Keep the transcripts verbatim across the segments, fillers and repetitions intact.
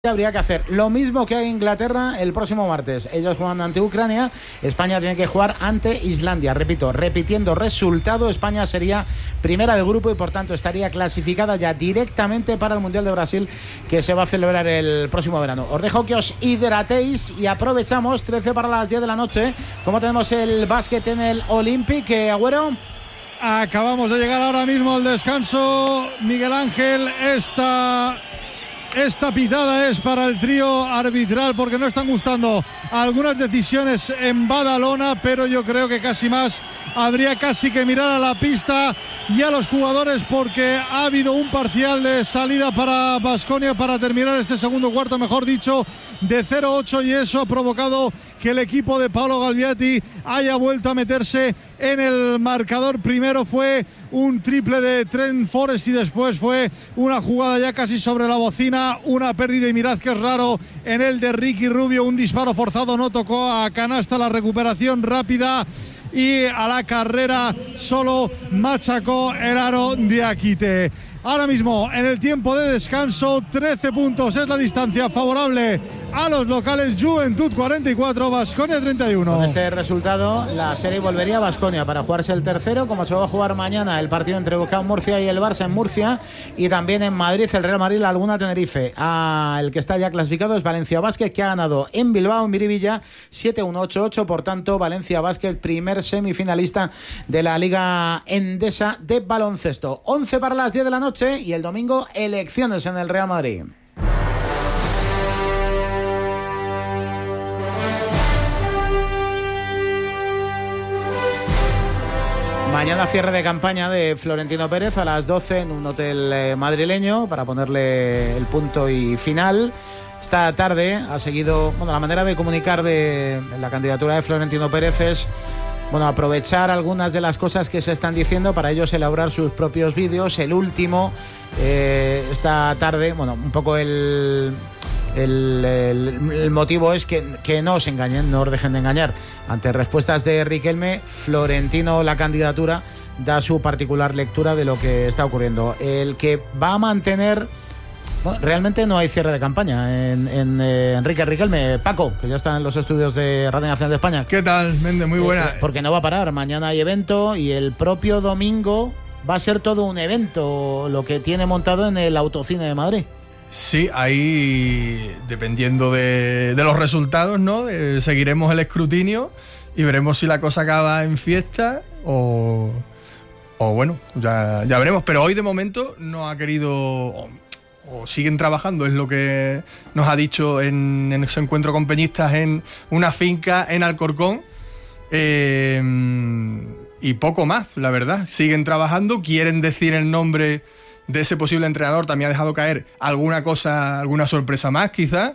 Habría que hacer lo mismo que Inglaterra el próximo martes. Ellos juegan ante Ucrania, España tiene que jugar ante Islandia. Repito, repitiendo resultado, España sería primera de grupo y por tanto estaría clasificada ya directamente para el Mundial de Brasil, que se va a celebrar el próximo verano. Os dejo que os hidratéis y aprovechamos. Trece para las diez de la noche. ¿Cómo tenemos el básquet en el Olympic, Agüero? Acabamos de llegar ahora mismo al descanso. Miguel Ángel, esta... Esta pitada es para el trío arbitral porque no están gustando algunas decisiones en Badalona, pero yo creo que casi más habría casi que mirar a la pista y a los jugadores porque ha habido un parcial de salida para Baskonia para terminar este segundo cuarto, mejor dicho, de cero ocho, y eso ha provocado que el equipo de Paolo Galviati haya vuelto a meterse en el marcador. Primero fue un triple de Trent Forrest y después fue una jugada ya casi sobre la bocina, una pérdida, y mirad que es raro en el de Ricky Rubio, un disparo forzado, no tocó a canasta, la recuperación rápida y a la carrera solo machacó el aro de Akite. Ahora mismo en el tiempo de descanso, trece puntos es la distancia favorable a los locales. Juventud cuarenta y cuatro, Baskonia treinta y uno. Con este resultado la serie volvería a Baskonia para jugarse el tercero, como se va a jugar mañana el partido entre Boca Murcia y el Barça en Murcia, y también en Madrid el Real Madrid, la Laguna Tenerife. Ah, el que está ya clasificado es Valencia Basket, que ha ganado en Bilbao, en Miribilla, siete uno ocho ocho. Por tanto, Valencia Basket, primer semifinalista de la Liga Endesa de baloncesto. once para las diez de la noche. Y el domingo, elecciones en el Real Madrid. Mañana cierre de campaña de Florentino Pérez a las doce en un hotel madrileño para ponerle el punto y final. Esta tarde ha seguido, bueno, la manera de comunicar de la candidatura de Florentino Pérez es, bueno, aprovechar algunas de las cosas que se están diciendo para ellos elaborar sus propios vídeos. El último, eh, esta tarde, bueno, un poco el, el, el, el motivo es que, que no os engañen, no os dejen de engañar. Ante respuestas de Riquelme, Florentino, la candidatura, da su particular lectura de lo que está ocurriendo. El que va a mantener... Bueno, realmente no hay cierre de campaña en, en eh, Enrique Riquelme. Paco, que ya está en los estudios de Radio Nacional de España. ¿Qué tal, Méndez? Muy buena. Eh, porque no va a parar. Mañana hay evento y el propio domingo va a ser todo un evento lo que tiene montado en el Autocine de Madrid. Sí, ahí, dependiendo de, de los resultados, ¿no? Eh, seguiremos el escrutinio y veremos si la cosa acaba en fiesta o, o bueno, ya, ya veremos. Pero hoy de momento no ha querido... O, o siguen trabajando, es lo que nos ha dicho en, en ese encuentro con peñistas en una finca en Alcorcón, eh, y poco más, la verdad. Siguen trabajando, quieren decir el nombre de ese posible entrenador, también ha dejado caer alguna cosa, alguna sorpresa más quizás,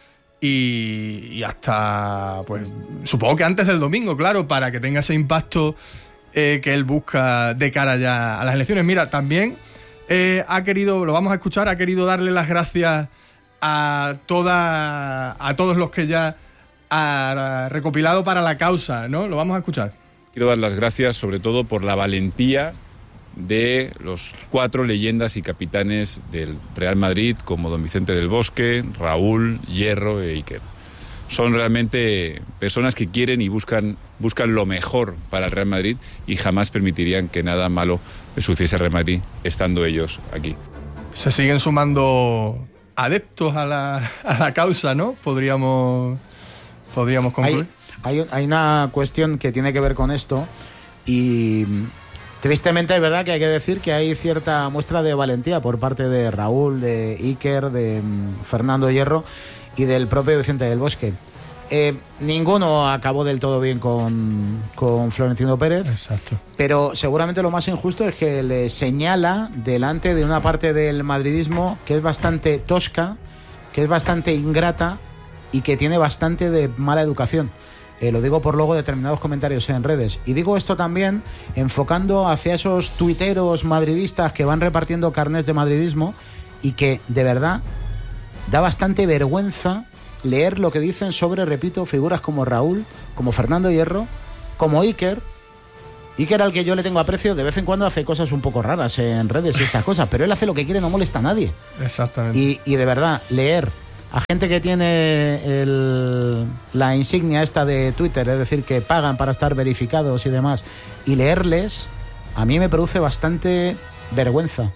y, y hasta, pues, supongo que antes del domingo, claro, para que tenga ese impacto eh, que él busca de cara ya a las elecciones. Mira, también... Eh, ha querido, lo vamos a escuchar, ha querido darle las gracias a toda, a todos los que ya ha recopilado para la causa, ¿no? Lo vamos a escuchar. Quiero dar las gracias sobre todo por la valentía de los cuatro leyendas y capitanes del Real Madrid, como don Vicente del Bosque, Raúl, Hierro e Iker. Son realmente personas que quieren y buscan, buscan lo mejor para el Real Madrid y jamás permitirían que nada malo le sucediese al Real Madrid estando ellos aquí. Se siguen sumando adeptos a la, a la causa, ¿no? Podríamos, podríamos concluir. Hay, hay, hay una cuestión que tiene que ver con esto y tristemente es verdad que hay que decir que hay cierta muestra de valentía por parte de Raúl, de Iker, de um, Fernando Hierro y del propio Vicente del Bosque. Eh, ninguno acabó del todo bien con, con Florentino Pérez. Exacto. Pero seguramente lo más injusto es que le señala delante de una parte del madridismo que es bastante tosca, que es bastante ingrata y que tiene bastante de mala educación. Eh, lo digo por luego determinados comentarios en redes. Y digo esto también enfocando hacia esos tuiteros madridistas que van repartiendo carnets de madridismo y que de verdad da bastante vergüenza leer lo que dicen sobre, repito, figuras como Raúl, como Fernando Hierro, como Iker. Iker, al que yo le tengo aprecio, de vez en cuando hace cosas un poco raras en redes y estas cosas, pero él hace lo que quiere, no molesta a nadie. Exactamente. Y, y de verdad, leer a gente que tiene el, la insignia esta de Twitter, es decir, que pagan para estar verificados y demás, y leerles, a mí me produce bastante vergüenza.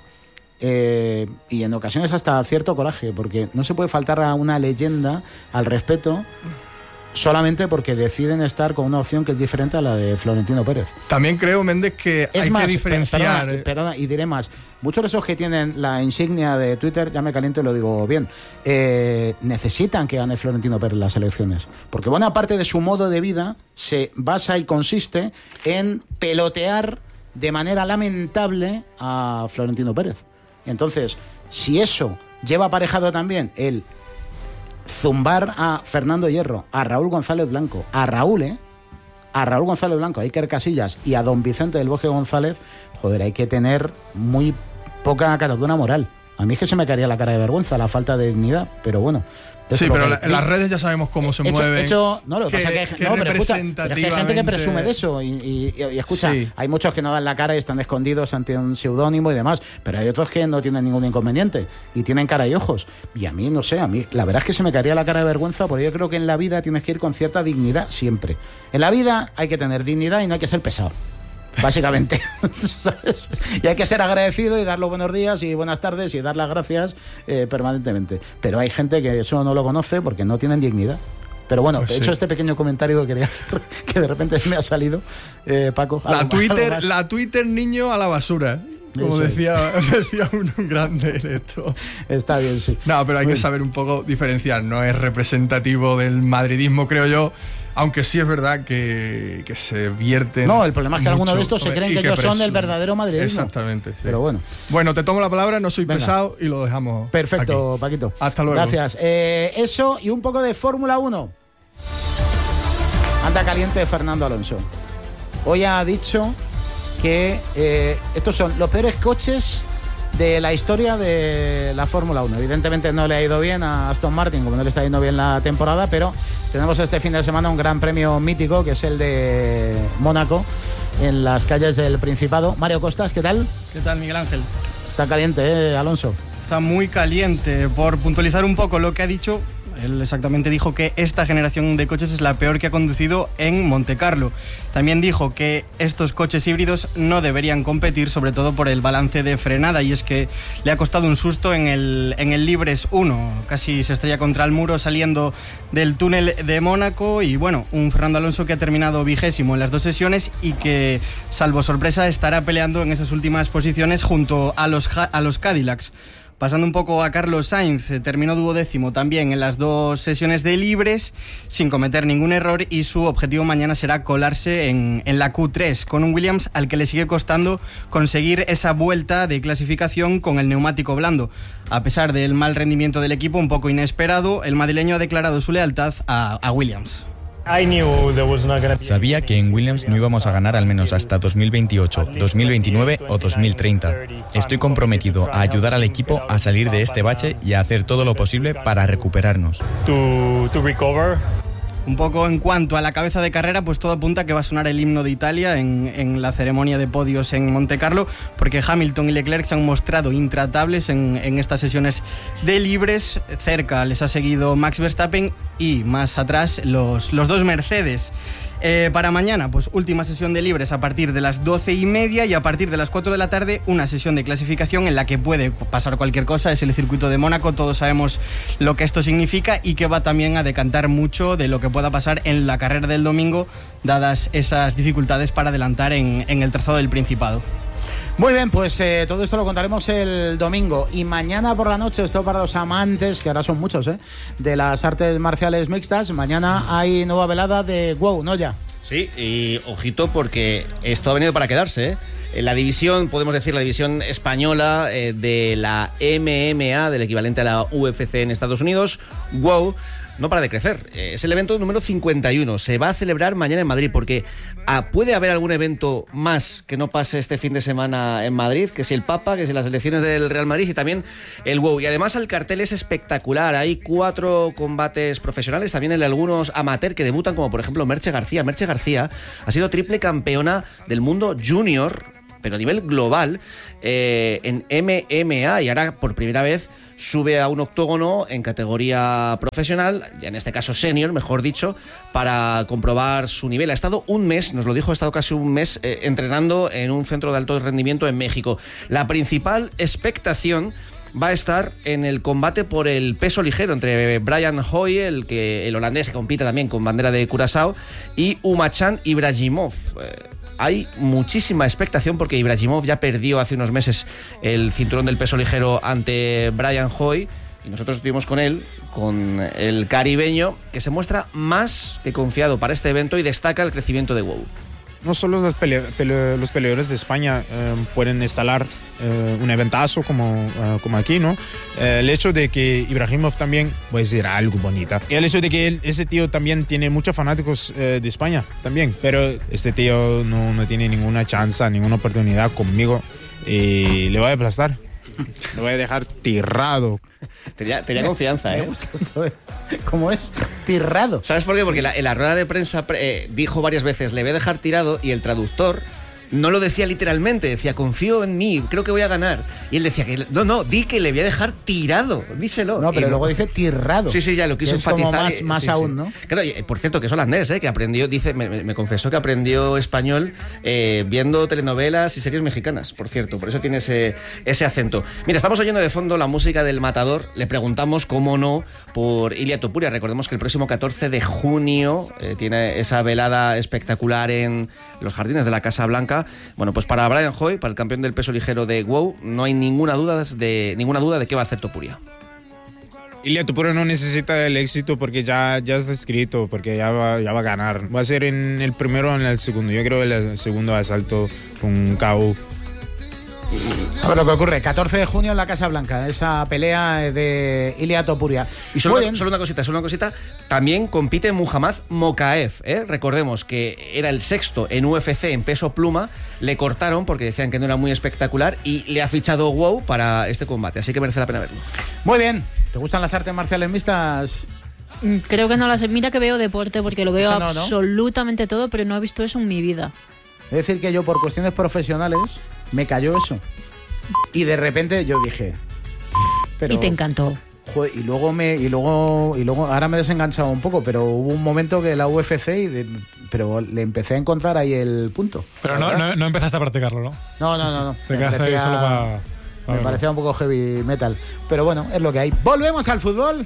Eh, y en ocasiones hasta cierto coraje, porque no se puede faltar a una leyenda al respeto solamente porque deciden estar con una opción que es diferente a la de Florentino Pérez. También creo, Méndez, que es hay más, que diferenciar. Perdona, perdona, y diré más. Muchos de esos que tienen la insignia de Twitter, ya me caliento y lo digo bien, eh, necesitan que gane Florentino Pérez las elecciones. Porque buena parte de su modo de vida se basa y consiste en pelotear de manera lamentable a Florentino Pérez. Entonces, si eso lleva aparejado también el zumbar a Fernando Hierro, a Raúl González Blanco, a Raúl, ¿eh? A Raúl González Blanco, a Iker Casillas y a don Vicente del Bosque González, joder, hay que tener muy poca caradura moral. A mí es que se me caería la cara de vergüenza, la falta de dignidad, pero bueno. Sí, pero la, en las redes ya sabemos cómo se hecho, mueven. Hecho, no, lo que, que pasa es que, no, pero, escucha, pero es que hay gente que presume de eso. Y, y, y escucha, sí. Hay muchos que no dan la cara y están escondidos ante un seudónimo y demás. Pero hay otros que no tienen ningún inconveniente y tienen cara y ojos. Y a mí, no sé, a mí la verdad es que se me caería la cara de vergüenza, porque yo creo que en la vida tienes que ir con cierta dignidad siempre. En la vida hay que tener dignidad y no hay que ser pesado. Básicamente, ¿sabes? Y hay que ser agradecido y dar los buenos días y buenas tardes y dar las gracias eh, permanentemente. Pero hay gente que eso no lo conoce porque no tienen dignidad. Pero bueno, pues he sí. hecho este pequeño comentario que quería hacer, que de repente me ha salido, eh, Paco. La Twitter, la Twitter niño a la basura. Como decía, decía un grande en esto. Está bien, sí. No, pero hay Muy que saber un poco diferenciar. No es representativo del madridismo, creo yo. Aunque sí es verdad que, que se vierten. No, el problema es que mucho, algunos de estos se creen que, que ellos presumen. Son del verdadero madridismo. Exactamente. Sí. Pero bueno. Bueno, te tomo la palabra, no soy Venga. pesado y lo dejamos. Perfecto, aquí. Paquito. Hasta luego. Gracias. Eh, eso y un poco de Fórmula uno. Anda caliente Fernando Alonso. Hoy ha dicho que eh, estos son los peores coches de la historia de la Fórmula uno. Evidentemente no le ha ido bien a Aston Martin, como no le está yendo bien la temporada, pero tenemos este fin de semana un gran premio mítico, que es el de Mónaco, en las calles del Principado. Mario Costas, ¿qué tal? ¿Qué tal, Miguel Ángel? Está caliente, ¿eh, Alonso? Está muy caliente. Por puntualizar un poco lo que ha dicho, él exactamente dijo que esta generación de coches es la peor que ha conducido en Montecarlo. También dijo que estos coches híbridos no deberían competir, sobre todo por el balance de frenada, y es que le ha costado un susto en el, en el Libres uno. Casi se estrella contra el muro saliendo del túnel de Mónaco, y bueno, un Fernando Alonso que ha terminado vigésimo en las dos sesiones y que, salvo sorpresa, estará peleando en esas últimas posiciones junto a los, a los Cadillacs. Pasando un poco a Carlos Sainz, terminó duodécimo también en las dos sesiones de libres sin cometer ningún error, y su objetivo mañana será colarse en, en la Q tres con un Williams al que le sigue costando conseguir esa vuelta de clasificación con el neumático blando. A pesar del mal rendimiento del equipo, un poco inesperado, el madrileño ha declarado su lealtad a, a Williams. Sabía que en Williams no íbamos a ganar al menos hasta dos mil veintiocho, dos mil veintinueve o dos mil treinta. Estoy comprometido a ayudar al equipo a salir de este bache y a hacer todo lo posible para recuperarnos. Un poco en cuanto a la cabeza de carrera, pues todo apunta a que va a sonar el himno de Italia en, en la ceremonia de podios en Montecarlo, porque Hamilton y Leclerc se han mostrado intratables en, en estas sesiones de libres. Cerca les ha seguido Max Verstappen y más atrás los, los dos Mercedes. Eh, para mañana, pues última sesión de libres a partir de las doce y media, y a partir de las cuatro de la tarde una sesión de clasificación en la que puede pasar cualquier cosa. Es el circuito de Mónaco, todos sabemos lo que esto significa, y que va también a decantar mucho de lo que pueda pasar en la carrera del domingo, dadas esas dificultades para adelantar en, en el trazado del Principado. Muy bien, pues eh, todo esto lo contaremos el domingo, y mañana por la noche, esto para los amantes, que ahora son muchos, eh, de las artes marciales mixtas. Mañana hay nueva velada de WOW, ¿no? Ya. Sí, y ojito, porque esto ha venido para quedarse, ¿eh? La división, podemos decir, la división española eh, de la M M A, del equivalente a la U F C en Estados Unidos, WOW, no para de crecer. Es el evento número cincuenta y uno. Se va a celebrar mañana en Madrid, porque ah, puede haber algún evento más que no pase este fin de semana en Madrid, que si el Papa, que si las elecciones del Real Madrid, y también el WOW. Y además el cartel es espectacular. Hay cuatro combates profesionales, también hay algunos amateur que debutan, como por ejemplo Merche García. Merche García ha sido triple campeona del mundo junior, pero a nivel global, eh, en M M A, y ahora por primera vez sube a un octógono en categoría profesional, ya en este caso senior, mejor dicho, para comprobar su nivel. Ha estado un mes, nos lo dijo, ha estado casi un mes eh, entrenando en un centro de alto rendimiento en México. La principal expectación va a estar en el combate por el peso ligero entre Brian Hoy, el que el holandés que compite también con bandera de Curazao, y Umachan Ibragimov. Eh, hay muchísima expectación porque Ibragimov ya perdió hace unos meses el cinturón del peso ligero ante Brian Hoy, y nosotros estuvimos con él, con el caribeño, que se muestra más que confiado para este evento y destaca el crecimiento de WOW. No solo los, pele pele los peleadores de España eh, pueden instalar eh, un eventazo como, uh, como aquí, ¿no? Eh, el hecho de que Ibragimov también puede ser algo bonita. Y el hecho de que él, ese tío también tiene muchos fanáticos eh, de España también. Pero este tío no, no tiene ninguna chance, ninguna oportunidad conmigo y le voy a aplastar. Lo voy a dejar tirado. Tenía, tenía confianza, ¿eh? Me gusta esto de... ¿Cómo es? Tirado. ¿Sabes por qué? Porque la, en la rueda de prensa eh, dijo varias veces, le voy a dejar tirado, y el traductor no lo decía literalmente, decía, confío en mí, creo que voy a ganar. Y él decía, que no, no, di que le voy a dejar tirado, díselo. No, pero y luego no. dice tirado. Sí, sí, ya lo quiso es enfatizar. Como más, más sí, aún, sí. ¿no? Claro, y, por cierto, que es holandés, ¿eh? Que aprendió, dice, me, me confesó que aprendió español eh, viendo telenovelas y series mexicanas, por cierto, por eso tiene ese, ese acento. Mira, estamos oyendo de fondo la música del Matador, le preguntamos, cómo no, por Ilia Topuria. Recordemos que el próximo catorce de junio eh, tiene esa velada espectacular en los jardines de la Casa Blanca. Bueno, pues para Brian Hoy, para el campeón del peso ligero de WOW, no hay ninguna duda de, ninguna duda de qué va a hacer Topuria. Ilia Topuria no necesita el éxito porque ya, ya está escrito, porque ya va, ya va a ganar. Va a ser en el primero o en el segundo. Yo creo que el segundo asalto con K O. A ver lo que ocurre, catorce de junio en la Casa Blanca, esa pelea de Ilia Topuria. Y solo, una, solo una cosita, solo una cosita, también compite Muhammad Mokaev, ¿eh? Recordemos que era el sexto en U F C en peso pluma, le cortaron porque decían que no era muy espectacular y le ha fichado WOW para este combate, así que merece la pena verlo. Muy bien, ¿te gustan las artes marciales mixtas? Creo que no las... Mira que veo deporte porque lo veo no, ¿no? absolutamente todo, pero no he visto eso en mi vida. Es decir, que yo por cuestiones profesionales me cayó eso. Y de repente yo dije... Pero, y te encantó. Joder, y luego me y luego y luego ahora me he desenganchado un poco, pero hubo un momento que la U F C y de, pero le empecé a encontrar ahí el punto. Pero no, no, no empezaste a practicarlo, ¿no? No, no, no, no. Te quedaste ahí solo para... Me parecía un poco heavy metal. Pero bueno, es lo que hay. Volvemos al fútbol.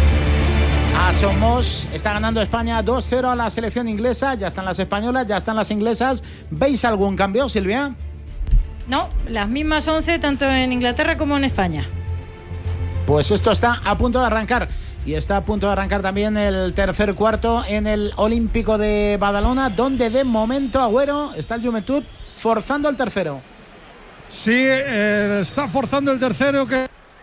Asomos, está ganando España dos cero a la selección inglesa. Ya están las españolas, ya están las inglesas. ¿Veis algún cambio, Silvia? No, las mismas once tanto en Inglaterra como en España. Pues esto está a punto de arrancar. Y está a punto de arrancar también el tercer cuarto en el Olímpico de Badalona, donde de momento Agüero está el Juventud forzando el tercero. Sí, eh, está forzando el tercero que...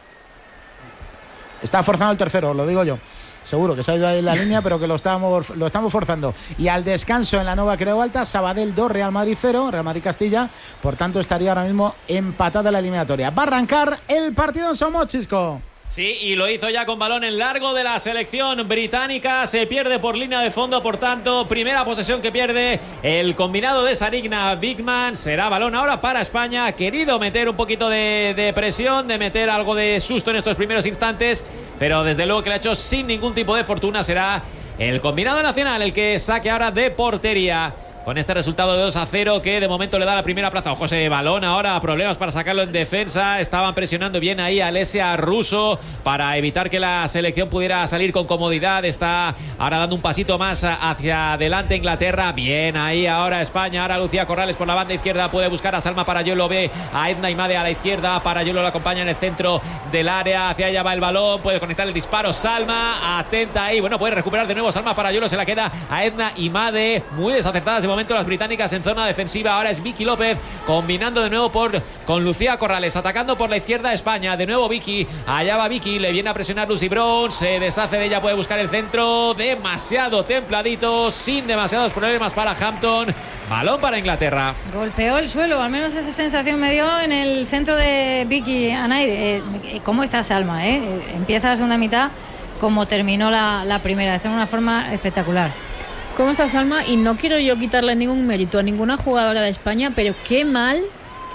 Está forzando el tercero, lo digo yo. Seguro que se ha ido ahí la línea, pero que lo estamos, lo estamos forzando. Y al descanso en la Nueva Creu Alta, Sabadell dos, Real Madrid cero, Real Madrid Castilla. Por tanto, estaría ahora mismo empatada la eliminatoria. Va a arrancar el partido en Somos, Chisco. Sí, y lo hizo ya con balón en largo de la selección británica. Se pierde por línea de fondo, por tanto, primera posesión que pierde el combinado de Sarigna Bigman. Será balón ahora para España. Ha querido meter un poquito de, de presión, de meter algo de susto en estos primeros instantes, pero desde luego que lo ha hecho sin ningún tipo de fortuna. Será el combinado nacional el que saque ahora de portería. Con este resultado de dos a cero que de momento le da la primera plaza. Ojo, ese balón ahora, problemas para sacarlo en defensa. Estaban presionando bien ahí a Alesia Russo para evitar que la selección pudiera salir con comodidad. Está ahora dando un pasito más hacia adelante Inglaterra. Bien ahí ahora España. Ahora Lucía Corrales por la banda izquierda. Puede buscar a Salma Parayolo. Ve a Edna Imade a la izquierda. Parayolo la acompaña en el centro del área. Hacia allá va el balón. Puede conectar el disparo. Salma, atenta ahí. Bueno, puede recuperar de nuevo Salma Parayolo. Se la queda a Edna Imade. Muy desacertadas de momento las británicas en zona defensiva. Ahora es Vicky López combinando de nuevo por, con Lucía Corrales, atacando por la izquierda España. De nuevo Vicky, allá va Vicky, le viene a presionar Lucy Brown, se deshace de ella, puede buscar el centro, demasiado templadito, sin demasiados problemas para Hampton. Balón para Inglaterra. Golpeó el suelo, al menos esa sensación me dio en el centro de Vicky Anair. Eh, ¿Cómo está Salma? Eh? Empieza la segunda mitad como terminó la, la primera, de una forma espectacular. ¿Cómo está Salma? Y no quiero yo quitarle ningún mérito a ninguna jugadora de España, pero qué mal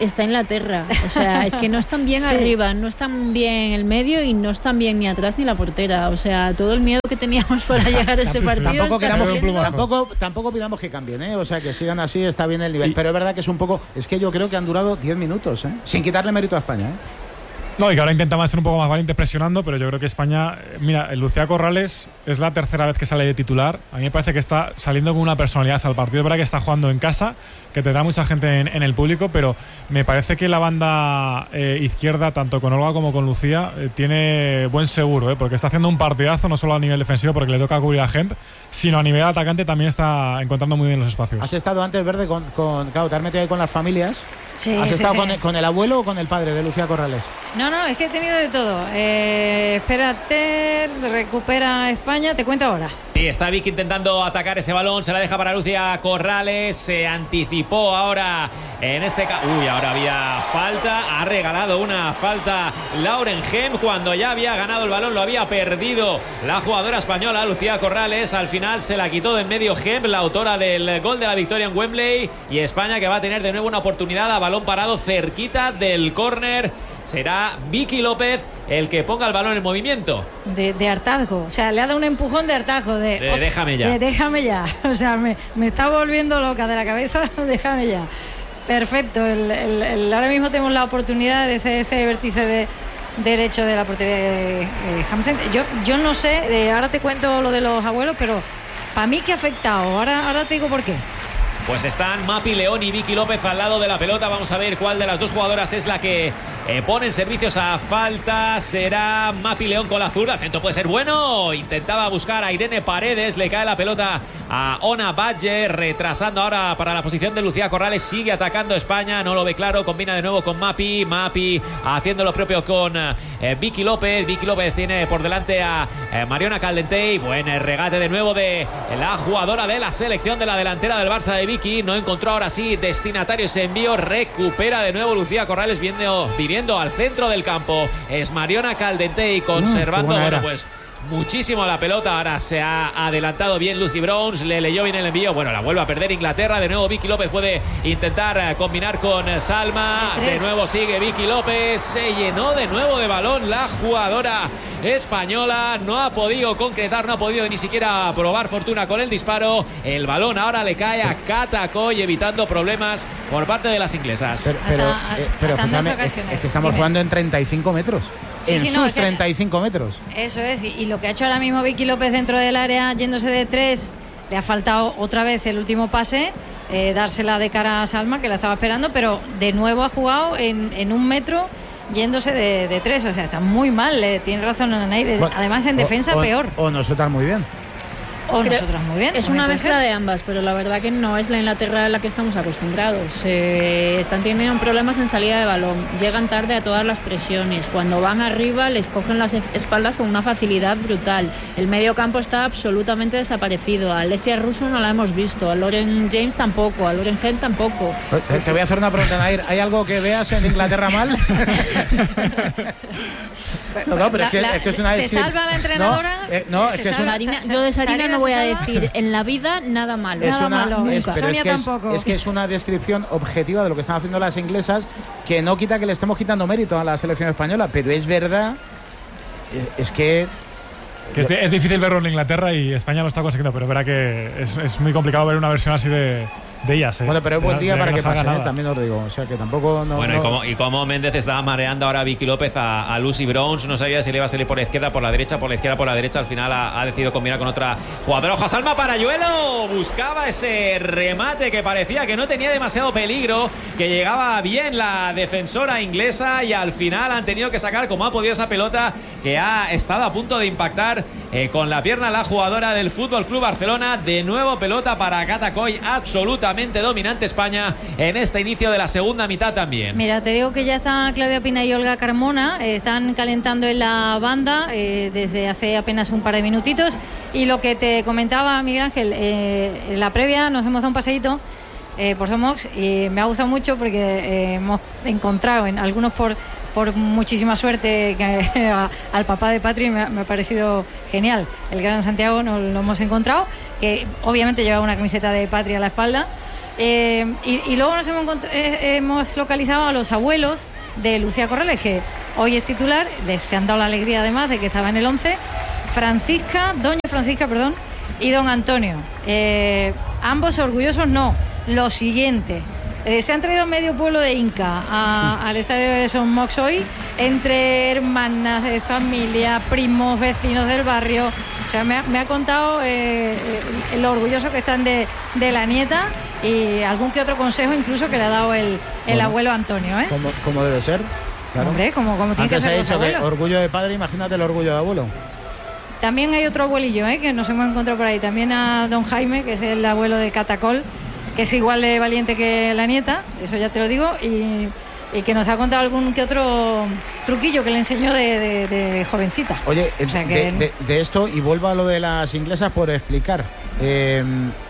está Inglaterra. O sea, es que no están bien sí. arriba, no están bien en el medio y no están bien ni atrás ni la portera. O sea, todo el miedo que teníamos para llegar a este sí, partido. Sí. Tampoco, queramos, tampoco, tampoco pidamos que cambien, ¿eh? O sea, que sigan así, está bien el nivel. Y, pero es verdad que es un poco. Es que yo creo que han durado diez minutos, ¿eh? Sin quitarle mérito a España, ¿eh? No, y que ahora intentamos ser un poco más valientes presionando, pero yo creo que España... Mira, el Lucía Corrales es la tercera vez que sale de titular. A mí me parece que está saliendo con una personalidad al partido. Es verdad que está jugando en casa, que tendrá mucha gente en, en el público, pero me parece que la banda eh, izquierda, tanto con Olga como con Lucía, eh, tiene buen seguro, eh, porque está haciendo un partidazo, no solo a nivel defensivo, porque le toca cubrir a Hemp, sino a nivel atacante también está encontrando muy bien los espacios. Has estado antes, Verde, con, con claro, te has metido ahí con las familias. Sí, ¿Has sí, estado sí. Con, el, con el abuelo o con el padre de Lucía Corrales? No, no, es que he tenido de todo. Eh, espérate, recupera España, te cuento ahora. Sí, está Vicky intentando atacar ese balón, se la deja para Lucía Corrales, se anticipó ahora en este caso. Uy, ahora había falta, ha regalado una falta Lauren Hemp cuando ya había ganado el balón, lo había perdido la jugadora española Lucía Corrales. Al final se la quitó de en medio Hemp, la autora del gol de la victoria en Wembley, y España que va a tener de nuevo una oportunidad a balón parado cerquita del córner. Será Vicky López el que ponga el balón en movimiento. De, de hartazgo, o sea, le ha dado un empujón de hartazgo. De, de déjame ya. De déjame ya. O sea, me, me está volviendo loca de la cabeza, déjame ya. Perfecto, el, el, el, ahora mismo tenemos la oportunidad de ese, ese vértice de derecho de la portería de eh, Hamsen. Yo, yo no sé, eh, ahora te cuento lo de los abuelos, pero para mí que ha afectado. Ahora, ahora te digo por qué. Pues están Mapi León y Vicky López al lado de la pelota. Vamos a ver cuál de las dos jugadoras es la que eh, pone en servicios a falta. Será Mapi León con la zurda. El centro puede ser bueno. Intentaba buscar a Irene Paredes. Le cae la pelota a Ona Badger. Retrasando ahora para la posición de Lucía Corrales. Sigue atacando España. No lo ve claro. Combina de nuevo con Mapi. Mapi haciendo lo propio con eh, Vicky López. Vicky López tiene por delante a eh, Mariona Caldentey. Buen regate de nuevo de la jugadora de la selección de la delantera del Barça de Vicky. No encontró ahora sí destinatario ese envío. Recupera de nuevo Lucía Corrales viendo, viniendo al centro del campo. Es Mariona Caldentey conservando, mm, bueno, pues muchísimo la pelota. Ahora se ha adelantado bien Lucy Browns, le leyó bien el envío. Bueno, la vuelve a perder Inglaterra. De nuevo Vicky López puede intentar combinar con Salma. De nuevo sigue Vicky López. Se llenó de nuevo de balón la jugadora española. No ha podido concretar, no ha podido ni siquiera probar fortuna con el disparo. El balón ahora le cae a Cata Coy, evitando problemas por parte de las inglesas. Pero, pero, hasta, eh, pero escúchame, es, es que estamos Dime. jugando en treinta y cinco metros. Sí, en sí, sus no, es que, treinta y cinco metros. Eso es, y, y lo que ha hecho ahora mismo Vicky López dentro del área, yéndose de tres, le ha faltado otra vez el último pase, eh, dársela de cara a Salma, que la estaba esperando, pero de nuevo ha jugado en, en un metro, yéndose de, de tres. O sea, está muy mal, eh, tiene razón Anair. Bueno, además en defensa o, o, peor. O nosotras muy bien. O nosotras muy bien. Es una mezcla de ambas, pero la verdad que no es la Inglaterra a la que estamos acostumbrados. Eh, están teniendo problemas en salida de balón, llegan tarde a todas las presiones. Cuando van arriba les cogen las espaldas con una facilidad brutal. El medio campo está absolutamente desaparecido. A Alessia Russo no la hemos visto, a Lauren James tampoco, a Lauren Hemp tampoco. Te, te voy a hacer una pregunta, Nair. ¿Hay algo que veas en Inglaterra mal? No, no, pero es que, la, es que es una ¿Se salva la entrenadora? No, eh, no es que es una, Sarina, yo de Sarina no voy a decir en la vida nada malo. Es nada una, malo. Es, Nunca. pero Sonia es, que tampoco. es, es que es una descripción objetiva de lo que están haciendo las inglesas, que no quita que le estemos quitando mérito a la selección española, pero es verdad, es, es que... que es, es difícil verlo en Inglaterra y España lo está consiguiendo, pero es verdad que es, es muy complicado ver una versión así de... de ellas, ¿eh? Bueno, pero es buen día de, para de que pase, ¿eh? También os digo. O sea, que tampoco... No, bueno, no... Y, como, y como Méndez estaba mareando ahora a Vicky López a, a Lucy Browns, no sabía si le iba a salir por la izquierda, por la derecha, por la izquierda, por la derecha. Al final ha, ha decidido combinar con otra jugadora. ¡Ojo, Salma Parayuelo! Buscaba ese remate que parecía que no tenía demasiado peligro, que llegaba bien la defensora inglesa, y al final han tenido que sacar como ha podido esa pelota que ha estado a punto de impactar eh, con la pierna la jugadora del Fútbol Club Barcelona. De nuevo pelota para Cata Coy, absolutamente dominante España en este inicio de la segunda mitad también. Mira, te digo que ya están Claudia Pina y Olga Carmona, eh, están calentando en la banda eh, desde hace apenas un par de minutitos, y lo que te comentaba Miguel Ángel, eh, en la previa nos hemos dado un paseíto eh, por Somox y me ha gustado mucho porque eh, hemos encontrado en algunos por por muchísima suerte que a, al papá de Patri me ha, me ha parecido genial. El gran Santiago nos lo hemos encontrado, que obviamente lleva una camiseta de Patri a la espalda. Eh, y, y luego nos hemos, eh, hemos localizado a los abuelos de Lucía Corrales, que hoy es titular, les se han dado la alegría además de que estaba en el once, Francisca, doña Francisca, perdón, y don Antonio. Eh, ambos orgullosos, no, lo siguiente. Eh, se han traído medio pueblo de Inca a, al estadio de Son Mox hoy, entre hermanas, de familia, primos, vecinos del barrio. O sea, me ha, me ha contado eh, lo orgulloso que están de, de la nieta y algún que otro consejo incluso que le ha dado el, el bueno, abuelo Antonio. ¿eh? ¿Cómo, cómo debe ser? Claro. Hombre, como, como tiene Antes que ser los abuelos. Que orgullo de padre, imagínate el orgullo de abuelo. También hay otro abuelillo, ¿eh? que nos hemos encontrado por ahí. También a don Jaime, que es el abuelo de Catacol, que es igual de valiente que la nieta, eso ya te lo digo, y, y que nos ha contado algún que otro truquillo que le enseñó de, de, de jovencita. Oye, o sea de, que... de, de esto, y vuelvo a lo de las inglesas por explicar. Eh,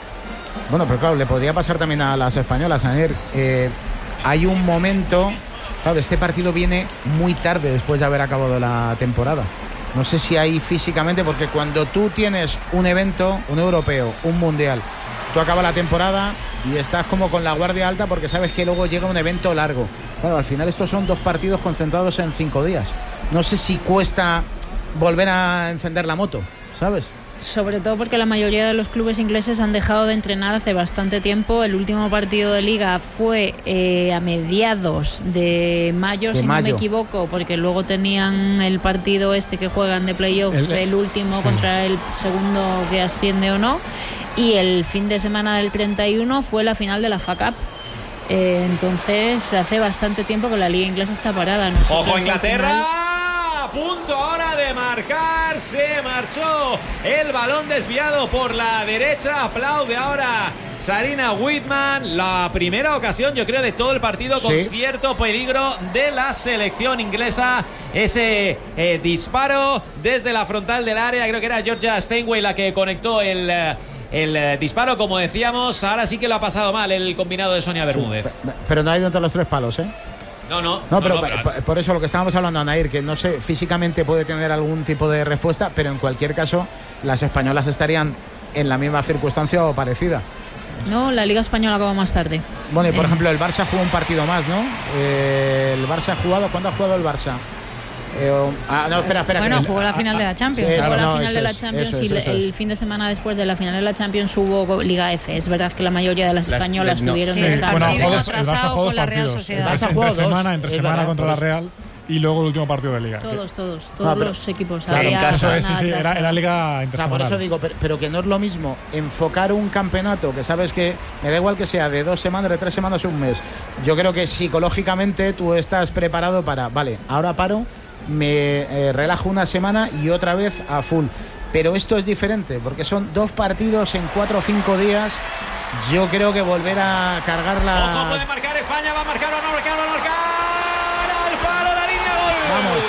bueno, pero claro, le podría pasar también a las españolas. A ver, eh, hay un momento, claro, este partido viene muy tarde después de haber acabado la temporada. No sé si hay físicamente, porque cuando tú tienes un evento, un europeo, un mundial, tú acabas la temporada y estás como con la guardia alta porque sabes que luego llega un evento largo. Bueno, al final estos son dos partidos concentrados en cinco días. No sé si cuesta volver a encender la moto, ¿sabes? Sobre todo porque la mayoría de los clubes ingleses han dejado de entrenar hace bastante tiempo. El último partido de Liga fue eh, a mediados de mayo, de si mayo. no me equivoco, porque luego tenían el partido este que juegan de playoff, el, el último sí. contra el segundo que asciende o no. Y el fin de semana del treinta y uno fue la final de la F A Cup. Eh, entonces hace bastante tiempo que la liga inglesa está parada. Nosotros ¡ojo Inglaterra! A punto ahora de marcar, se marchó el balón desviado por la derecha, aplaude ahora Sarina Wittmann, la primera ocasión yo creo de todo el partido con sí. cierto peligro de la selección inglesa, ese eh, disparo desde la frontal del área, creo que era Georgia Steinway la que conectó el... Eh, El eh, disparo, como decíamos, ahora sí que lo ha pasado mal el combinado de Sonia Bermúdez. Sí, pero no ha ido entre los tres palos, ¿eh? No, no. No, pero, no, no, pero por, por eso lo que estábamos hablando, Anair, que no sé, físicamente puede tener algún tipo de respuesta, pero en cualquier caso, las españolas estarían en la misma circunstancia o parecida. No, la Liga Española acaba más tarde. Bueno, y por eh. ejemplo, el Barça jugó un partido más, ¿no? Eh, el Barça ha jugado, ¿cuándo ha jugado el Barça? Eh, ah, no, espera, espera. Bueno, que jugó la final de la Champions. Sí, jugó no, la final eso de la es, Champions eso es, y eso el es. fin de semana después de la final de la Champions hubo Liga F. Es verdad que la mayoría de las, las españolas no, tuvieron sí, descanso. bueno, Sí, el Barça jugó dos partidos. El Barça jugó entre semana, entre semana contra la Real y luego el último partido de Liga. Todos, todos, todos no, los equipos. Claro, había en casa. Eso es, sí, sí, era, era Liga intersemanal. O sea, por eso digo, pero, pero que no es lo mismo enfocar un campeonato que sabes que me da igual que sea de dos semanas, de tres semanas o un mes. Yo creo que psicológicamente tú estás preparado para, vale, ahora paro, me eh, relajo una semana y otra vez a full. Pero esto es diferente porque son dos partidos en cuatro o cinco días. Yo creo que volver a cargar la... Ojo, puede marcar España, va a marcar, va a marcar, va a marcar al palo, la línea, gol. Vamos.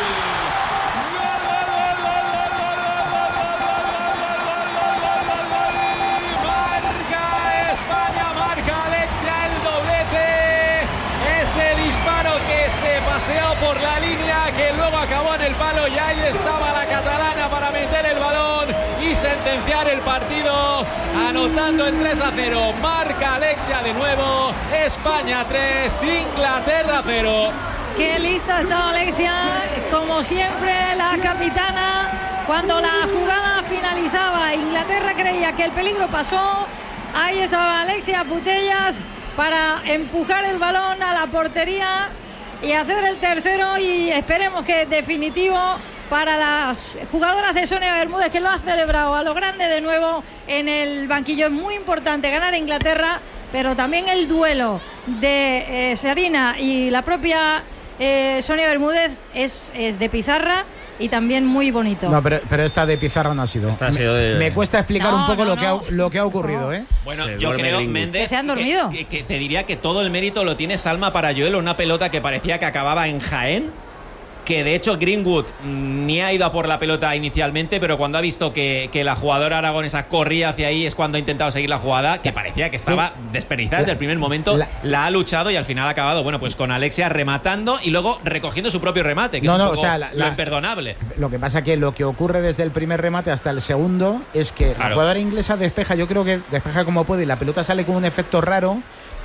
Marca España, marca Alexia el doblete. Ese disparo que se paseó por la línea, que luego acabó en el palo y ahí estaba la catalana para meter el balón y sentenciar el partido, anotando el tres a cero. Marca Alexia de nuevo, España tres, Inglaterra cero. Qué lista ha estado Alexia, como siempre la capitana. Cuando la jugada finalizaba, Inglaterra creía que el peligro pasó. Ahí estaba Alexia Putellas para empujar el balón a la portería y hacer el tercero, y esperemos que definitivo para las jugadoras de Sonia Bermúdez, que lo ha celebrado a lo grande de nuevo en el banquillo. Es muy importante ganar a Inglaterra, pero también el duelo de eh, Sarina y la propia eh, Sonia Bermúdez es, es de pizarra y también muy bonito. No, pero, pero esta de pizarra no ha sido. Esta ha me, sido de... me cuesta explicar no, un poco no, lo, no. que ha, lo que ha ocurrido, no. ¿eh? Bueno, se yo creo, Méndez, que se han dormido. Que, que, que te diría que todo el mérito lo tiene Salma Parayuelo, una pelota que parecía que acababa en Jaén, que de hecho Greenwood ni ha ido a por la pelota inicialmente, pero cuando ha visto que, que la jugadora aragonesa corría hacia ahí es cuando ha intentado seguir la jugada, que parecía que estaba sí. desperdiciada desde el primer momento, la, la ha luchado y al final ha acabado, bueno, pues con Alexia rematando y luego recogiendo su propio remate, que no, es un no, poco o sea, la, lo la, imperdonable. Lo que pasa que lo que ocurre desde el primer remate hasta el segundo es que claro. la jugadora inglesa despeja, yo creo que despeja como puede y la pelota sale con un efecto raro,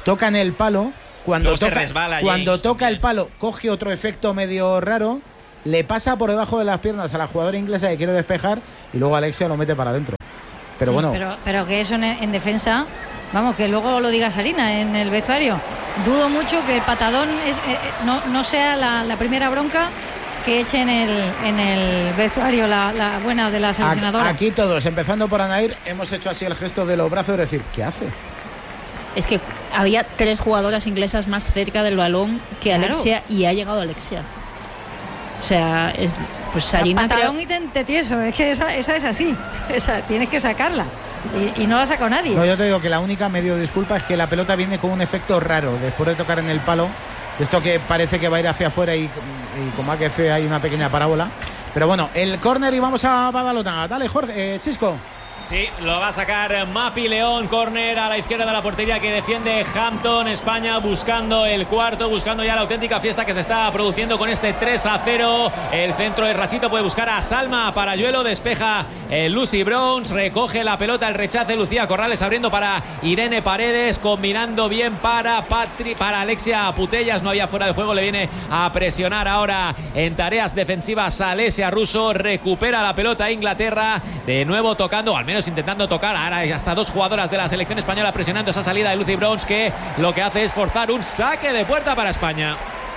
toca en el palo, cuando Luego se toca, resbala cuando James toca también. el palo, coge otro efecto medio raro, le pasa por debajo de las piernas a la jugadora inglesa que quiere despejar y luego Alexia lo mete para adentro. Pero Sí, bueno, Pero, pero que eso en, en defensa, vamos, que luego lo diga Sarina en el vestuario. Dudo mucho que el patadón es, eh, no, no sea la, la primera bronca que eche en el, en el vestuario la, la buena de la seleccionadora. aquí todos, empezando por Anair, hemos hecho así el gesto de los brazos, es decir, ¿qué hace? Es que había tres jugadoras inglesas más cerca del balón que Claro. Alexia y ha llegado Alexia. O sea, es, pues Sarina O sea, patadón creo- y tente tieso, es que esa, esa es así. Esa, tienes que sacarla. Y, y no la sacó nadie. No, yo te digo que la única medio disculpa es que la pelota viene con un efecto raro después de tocar en el palo. Esto que parece que va a ir hacia afuera y, y como A que C hay una pequeña parábola. Pero bueno, el córner y vamos a Badalona. Dale, Jorge, eh, Chisco. Sí, lo va a sacar Mapi León, córner a la izquierda de la portería que defiende Hampton. España buscando el cuarto, buscando ya la auténtica fiesta que se está produciendo con este tres a cero. El centro de Rasito puede buscar a Salma Parayuelo, despeja eh, Lucy Browns, recoge la pelota, el rechace Lucía Corrales abriendo para Irene Paredes, combinando bien para Patri, para Alexia Putellas, no había fuera de juego, le viene a presionar ahora en tareas defensivas a Alessia Russo, recupera la pelota Inglaterra, de nuevo tocando, al menos intentando tocar, ahora hay hasta dos jugadoras de la selección española presionando esa salida de Lucy Browns que lo que hace es forzar un saque de puerta para España.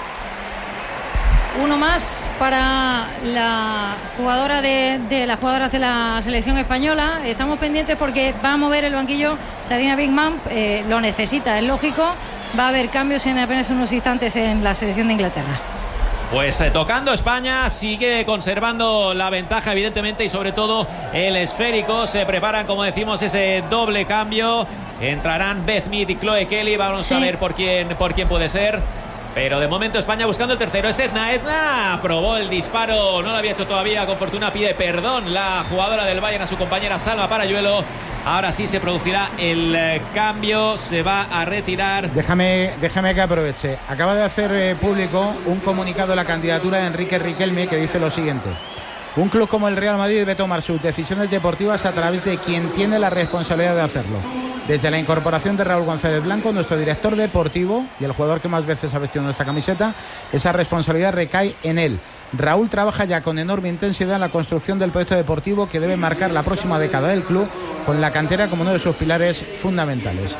Uno más para la jugadora de, de las jugadoras de la selección española. Estamos pendientes porque va a mover el banquillo Sarina Bigman, eh, lo necesita, es lógico. Va a haber cambios en apenas unos instantes en la selección de Inglaterra. Pues eh, tocando España, sigue conservando la ventaja evidentemente y sobre todo el esférico. Se preparan, como decimos, ese doble cambio. Entrarán Beth Mead y Chloe Kelly. Vamos Sí. a ver por quién, por quién puede ser. Pero de momento España buscando el tercero. Es Edna. Edna probó el disparo. No lo había hecho todavía. Con fortuna pide perdón la jugadora del Bayern a su compañera Salma Parayuelo. Ahora sí se producirá el eh, cambio. Se va a retirar. Déjame, déjame que aproveche. Acaba de hacer eh, público un comunicado de la candidatura de Enrique Riquelme que dice lo siguiente. Un club como el Real Madrid debe tomar sus decisiones deportivas a través de quien tiene la responsabilidad de hacerlo. Desde la incorporación de Raúl González Blanco, nuestro director deportivo y el jugador que más veces ha vestido nuestra camiseta, esa responsabilidad recae en él. Raúl trabaja ya con enorme intensidad en la construcción del proyecto deportivo que debe marcar la próxima década del club, con la cantera como uno de sus pilares fundamentales.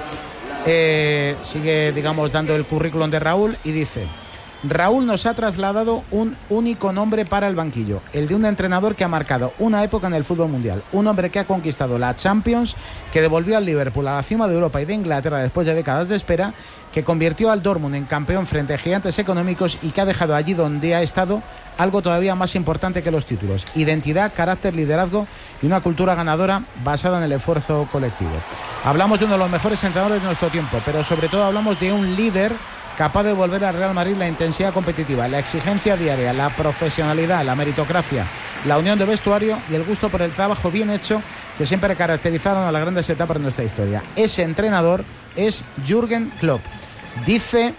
Eh, sigue, digamos, dando el currículum de Raúl y dice: Raúl nos ha trasladado un único nombre para el banquillo, el de un entrenador que ha marcado una época en el fútbol mundial, un hombre que ha conquistado la Champions, que devolvió al Liverpool a la cima de Europa y de Inglaterra después de décadas de espera, que convirtió al Dortmund en campeón frente a gigantes económicos y que ha dejado allí donde ha estado algo todavía más importante que los títulos: identidad, carácter, liderazgo y una cultura ganadora basada en el esfuerzo colectivo. Hablamos de uno de los mejores entrenadores de nuestro tiempo, pero sobre todo hablamos de un líder capaz de volver al Real Madrid la intensidad competitiva, la exigencia diaria, la profesionalidad, la meritocracia, la unión de vestuario y el gusto por el trabajo bien hecho que siempre caracterizaron a las grandes etapas de nuestra historia. Ese entrenador es Jürgen Klopp. Dice,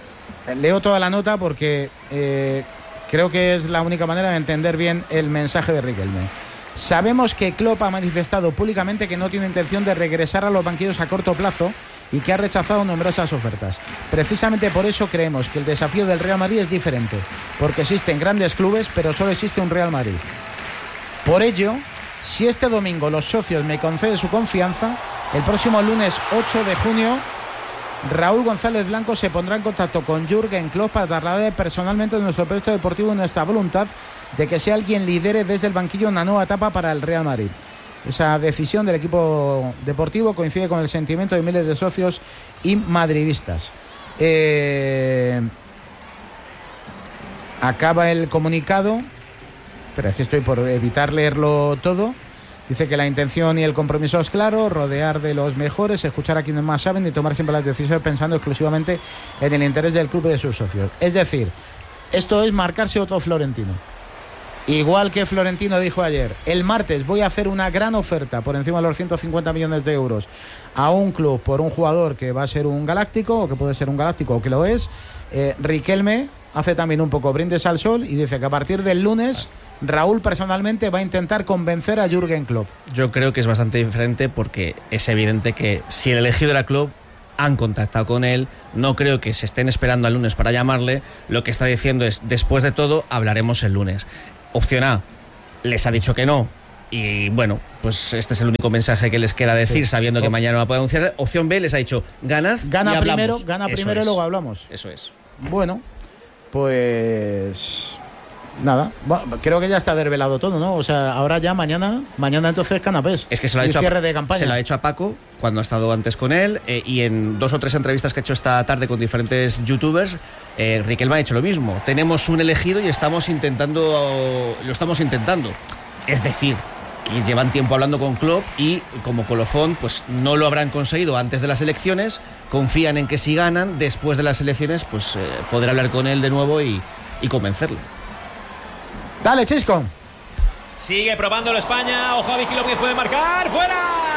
leo toda la nota porque eh, creo que es la única manera de entender bien el mensaje de Riquelme. Sabemos que Klopp ha manifestado públicamente que no tiene intención de regresar a los banquillos a corto plazo y que ha rechazado numerosas ofertas. Precisamente por eso creemos que el desafío del Real Madrid es diferente, porque existen grandes clubes, pero solo existe un Real Madrid. Por ello, si este domingo los socios me conceden su confianza, el próximo lunes ocho de junio, Raúl González Blanco se pondrá en contacto con Jürgen Klopp para trasladar personalmente nuestro proyecto deportivo y nuestra voluntad de que sea alguien lidere desde el banquillo una nueva etapa para el Real Madrid. Esa decisión del equipo deportivo coincide con el sentimiento de miles de socios y madridistas. Eh, acaba el comunicado, pero es que estoy por evitar leerlo todo. Dice que la intención y el compromiso es claro: rodear de los mejores, escuchar a quienes más saben y tomar siempre las decisiones pensando exclusivamente en el interés del club y de sus socios. Es decir, esto es marcarse otro Florentino. Igual que Florentino dijo ayer, el martes voy a hacer una gran oferta por encima de los ciento cincuenta millones de euros a un club por un jugador que va a ser un galáctico, o que puede ser un galáctico o que lo es. eh, Riquelme hace también un poco brindes al sol y dice que a partir del lunes Raúl personalmente va a intentar convencer a Jürgen Klopp. Yo creo que es bastante diferente porque es evidente que si el elegido era Klopp, han contactado con él, no creo que se estén esperando al lunes para llamarle, lo que está diciendo es, después de todo, hablaremos el lunes. Opción A, les ha dicho que no, y bueno, pues este es el único mensaje que les queda decir, sí, sabiendo que mañana no va a poder anunciar. Opción B, les ha dicho, ganad Gana y hablamos. primero, gana Eso primero es. y luego hablamos. Eso es. Bueno, pues... Nada, bueno, creo que ya está desvelado todo, ¿no? O sea, ahora ya mañana, mañana entonces canapés. Es que se lo ha y hecho cierre a, de campaña. se lo ha hecho a Paco cuando ha estado antes con él, eh, y en dos o tres entrevistas que ha hecho esta tarde con diferentes youtubers, eh, Riquelme ha hecho lo mismo. Tenemos un elegido y estamos intentando, lo estamos intentando. Es decir, que llevan tiempo hablando con Klopp y como colofón, pues no lo habrán conseguido antes de las elecciones. Confían en que si ganan después de las elecciones, pues eh, poder hablar con él de nuevo y, y convencerle. Dale, Chisco. Sigue probándolo España. Ojo a Vicky López, puede marcar. ¡Fuera!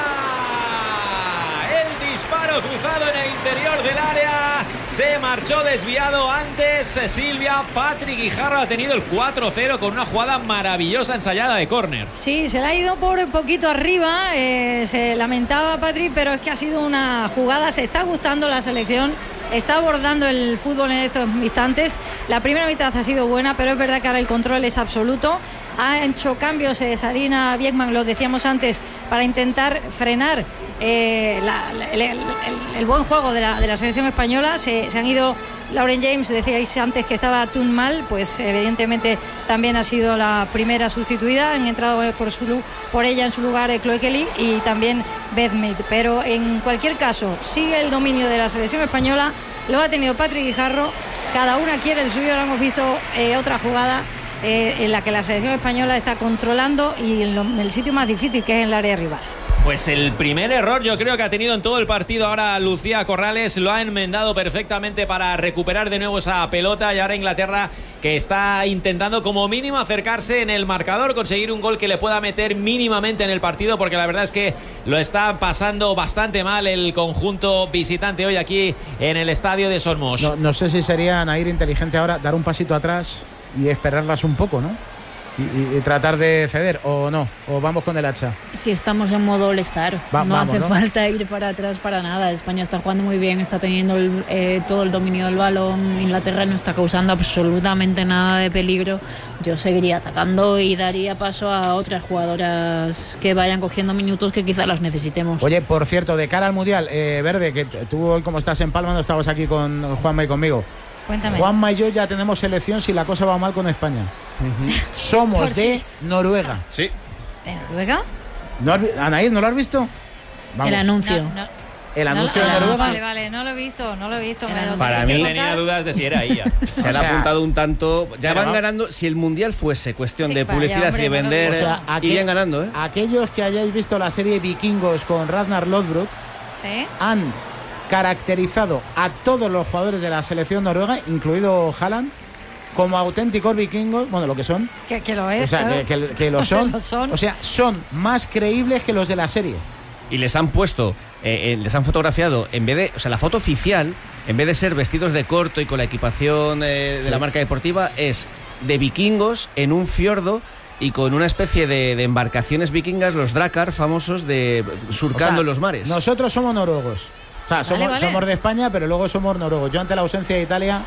El disparo cruzado en el interior del área. Se marchó desviado antes. Silvia, Patrick Guijarro ha tenido el cuatro cero con una jugada maravillosa ensayada de córner. Sí, se le ha ido por poquito arriba. Eh, se lamentaba Patrick, pero es que ha sido una jugada. Se está gustando la selección. Está abordando el fútbol en estos instantes. La primera mitad ha sido buena, pero es verdad que ahora el control es absoluto. Ha hecho cambios eh, Sarina Wiegman, lo decíamos antes, para intentar frenar eh, la, la, el, el, el buen juego de la, de la selección española. Se, se han ido Lauren James, decíais antes que estaba Tun mal, pues evidentemente también ha sido la primera sustituida. Han entrado por, su, por ella en su lugar eh, Chloe Kelly y también Beth Mead. Pero en cualquier caso, sigue el dominio de la selección española. Lo ha tenido Patrick Guijarro, cada una quiere el suyo. Ahora hemos visto eh, otra jugada eh, en la que la selección española está controlando y en, lo, en el sitio más difícil, que es en el área rival. Pues el primer error yo creo que ha tenido en todo el partido ahora Lucía Corrales, lo ha enmendado perfectamente para recuperar de nuevo esa pelota, y ahora Inglaterra, que está intentando como mínimo acercarse en el marcador, conseguir un gol que le pueda meter mínimamente en el partido, porque la verdad es que lo está pasando bastante mal el conjunto visitante hoy aquí en el estadio de Sormos. No, no sé si sería, Nair, inteligente ahora dar un pasito atrás y esperarlas un poco, ¿no? Y, y, y tratar de ceder, o no, o vamos con el hacha. Si estamos en modo All-Star, Va, no vamos, hace ¿no? falta ir para atrás para nada. España está jugando muy bien, está teniendo el, eh, todo el dominio del balón. Inglaterra no está causando absolutamente nada de peligro. Yo seguiría atacando y daría paso a otras jugadoras que vayan cogiendo minutos que quizás las necesitemos. Oye, por cierto, de cara al Mundial, eh, Verde, que t- tú hoy como estás en Palma, no estabas aquí con Juanma y conmigo. Cuéntame. Juanma y yo ya tenemos selección si la cosa va mal con España. Uh-huh. Somos Por de si. Noruega. Sí. ¿De Noruega? ¿No has vi- Anaír, ¿no lo has visto? Vamos. El anuncio. No, no. El anuncio no, de ah, Noruega. Vale, vale, no lo he visto, no lo he visto. Me lo Para tengo mí- que Tenía contar. dudas de si era ella. Se han O sea, apuntado un tanto. Ya pero van no. ganando. Si el mundial fuese cuestión Sí, de vaya, publicidad hombre, y de no lo vender, digo. O sea, aquel- irían ganando, ¿eh? Aquellos que hayáis visto la serie Vikingos con Ragnar Lodbrok Sí. han caracterizado a todos los jugadores de la selección noruega, incluido Haaland, como auténticos vikingos, bueno, lo que son. Que, que lo es. O sea, claro. que, que- que lo son. Lo son. O sea, son más creíbles que los de la serie. Y les han puesto, eh, eh, les han fotografiado, en vez de, o sea, la foto oficial, en vez de ser vestidos de corto y con la equipación eh, de Sí. la marca deportiva, es de vikingos en un fiordo y con una especie de, de embarcaciones vikingas, los Drakkar famosos, de surcando O sea, los mares. Nosotros somos noruegos. O sea, somos, vale. somos de España, pero luego somos noruegos. Yo ante la ausencia de Italia,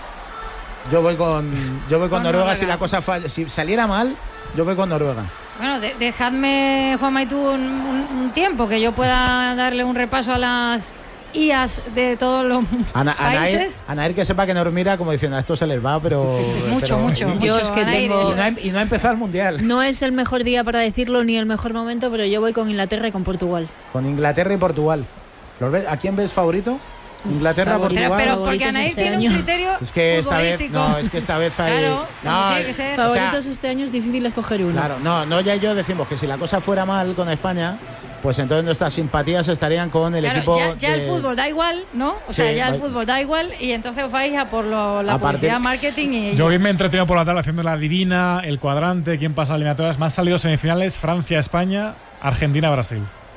yo voy con, yo voy con, Con Noruega. Noruega. Si la cosa falla, si saliera mal, yo voy con Noruega. Bueno, de- dejadme, Juanma y tú, un, un- un tiempo que yo pueda darle un repaso a las I As de todos los Ana, Anair, países. Anair que sepa que nos mira como diciendo, a esto se les va, pero... Mucho, pero- mucho. Y, Yo mucho, es que Anair. tengo- y no ha, y no ha empezado el Mundial. No es el mejor día para decirlo ni el mejor momento, pero yo voy con Inglaterra y con Portugal. Con Inglaterra y Portugal. ¿Los ves? ¿A quién ves favorito? Inglaterra, Favorito. Pero, Portugal. pero porque favoritos Anair este tiene un año. criterio Es que esta vez, futbolístico. no, es que esta vez hay... Claro, no, tiene que ser. o sea, Favoritos este año es difícil escoger uno. Claro, no, no, ya y yo decimos que si la cosa fuera mal con España, pues entonces nuestras simpatías estarían con el Claro, equipo. ya, ya de- el fútbol da igual, ¿no? O sea, Sí, ya el va- fútbol da igual y entonces os vais a por lo- la A partir- publicidad, marketing y... Yo hoy me he entretenido por la tarde haciendo la divina, el cuadrante, quién pasa a eliminatorias. Me han salido semifinales: Francia, España, Argentina, Brasil.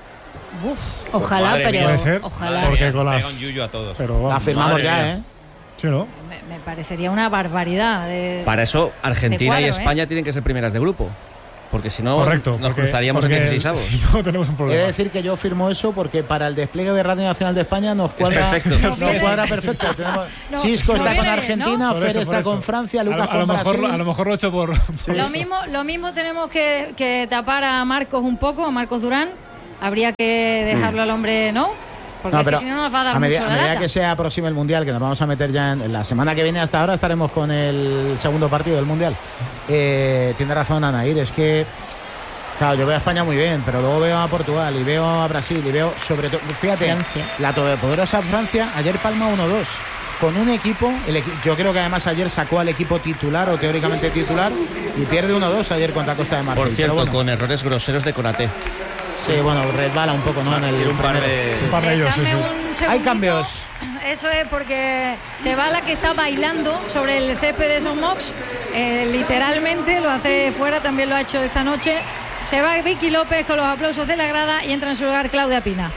Uf, Ojalá, Madre pero mía. Puede ser, ojalá. porque Mía, con nos las. pega un yuyu a todos. Pero vamos, La firmamos Madre ya, mía. ¿eh? Sí, ¿no? me, me parecería una barbaridad. De, Para eso, Argentina De cuadro, y ¿eh? España tienen que ser primeras de grupo. Porque si no, Correcto, nos porque, cruzaríamos porque en dieciseis. Si no, tenemos un He problema. de decir que yo firmo eso porque para el despliegue de Radio Nacional de España nos cuadra perfecto. nos cuadra perfecto. Tenemos, No, Chisco no está viene con bien, Argentina, ¿no? Por Fer eso, por está eso. con Francia, A lo- Lucas a, lo con mejor, Brasil. a lo mejor lo he hecho por. por Lo eso. mismo, lo mismo tenemos que, que tapar a Marcos un poco, a Marcos Durán. Habría que dejarlo al hombre, ¿no? Porque No, es que pero si no nos va a dar a medida, mucho a la medida lata. que se aproxime el Mundial, que nos vamos a meter ya en, en la semana que viene, hasta ahora estaremos con el segundo partido del Mundial. Eh, tiene razón Anaír, es que claro, yo veo a España muy bien, pero luego veo a Portugal y veo a Brasil y veo sobre todo, fíjate, Francia. la todopoderosa Francia, ayer palma uno dos. Con un equipo, el equi- yo creo que además ayer sacó al equipo titular o teóricamente titular y pierde uno dos ayer contra Costa de Marfil. Por cierto, Pero bueno, con errores groseros de Konaté. sí, bueno, resbala un poco, ¿no? En el un par primero. de... Un par de ellos, sí, Dejadme sí. un segundito. Hay cambios. Eso es porque se va la que está bailando sobre el césped de Son Mox. Eh, literalmente lo hace fuera, también lo ha hecho esta noche. Se va Vicky López con los aplausos de la grada y entra en su lugar Claudia Pina.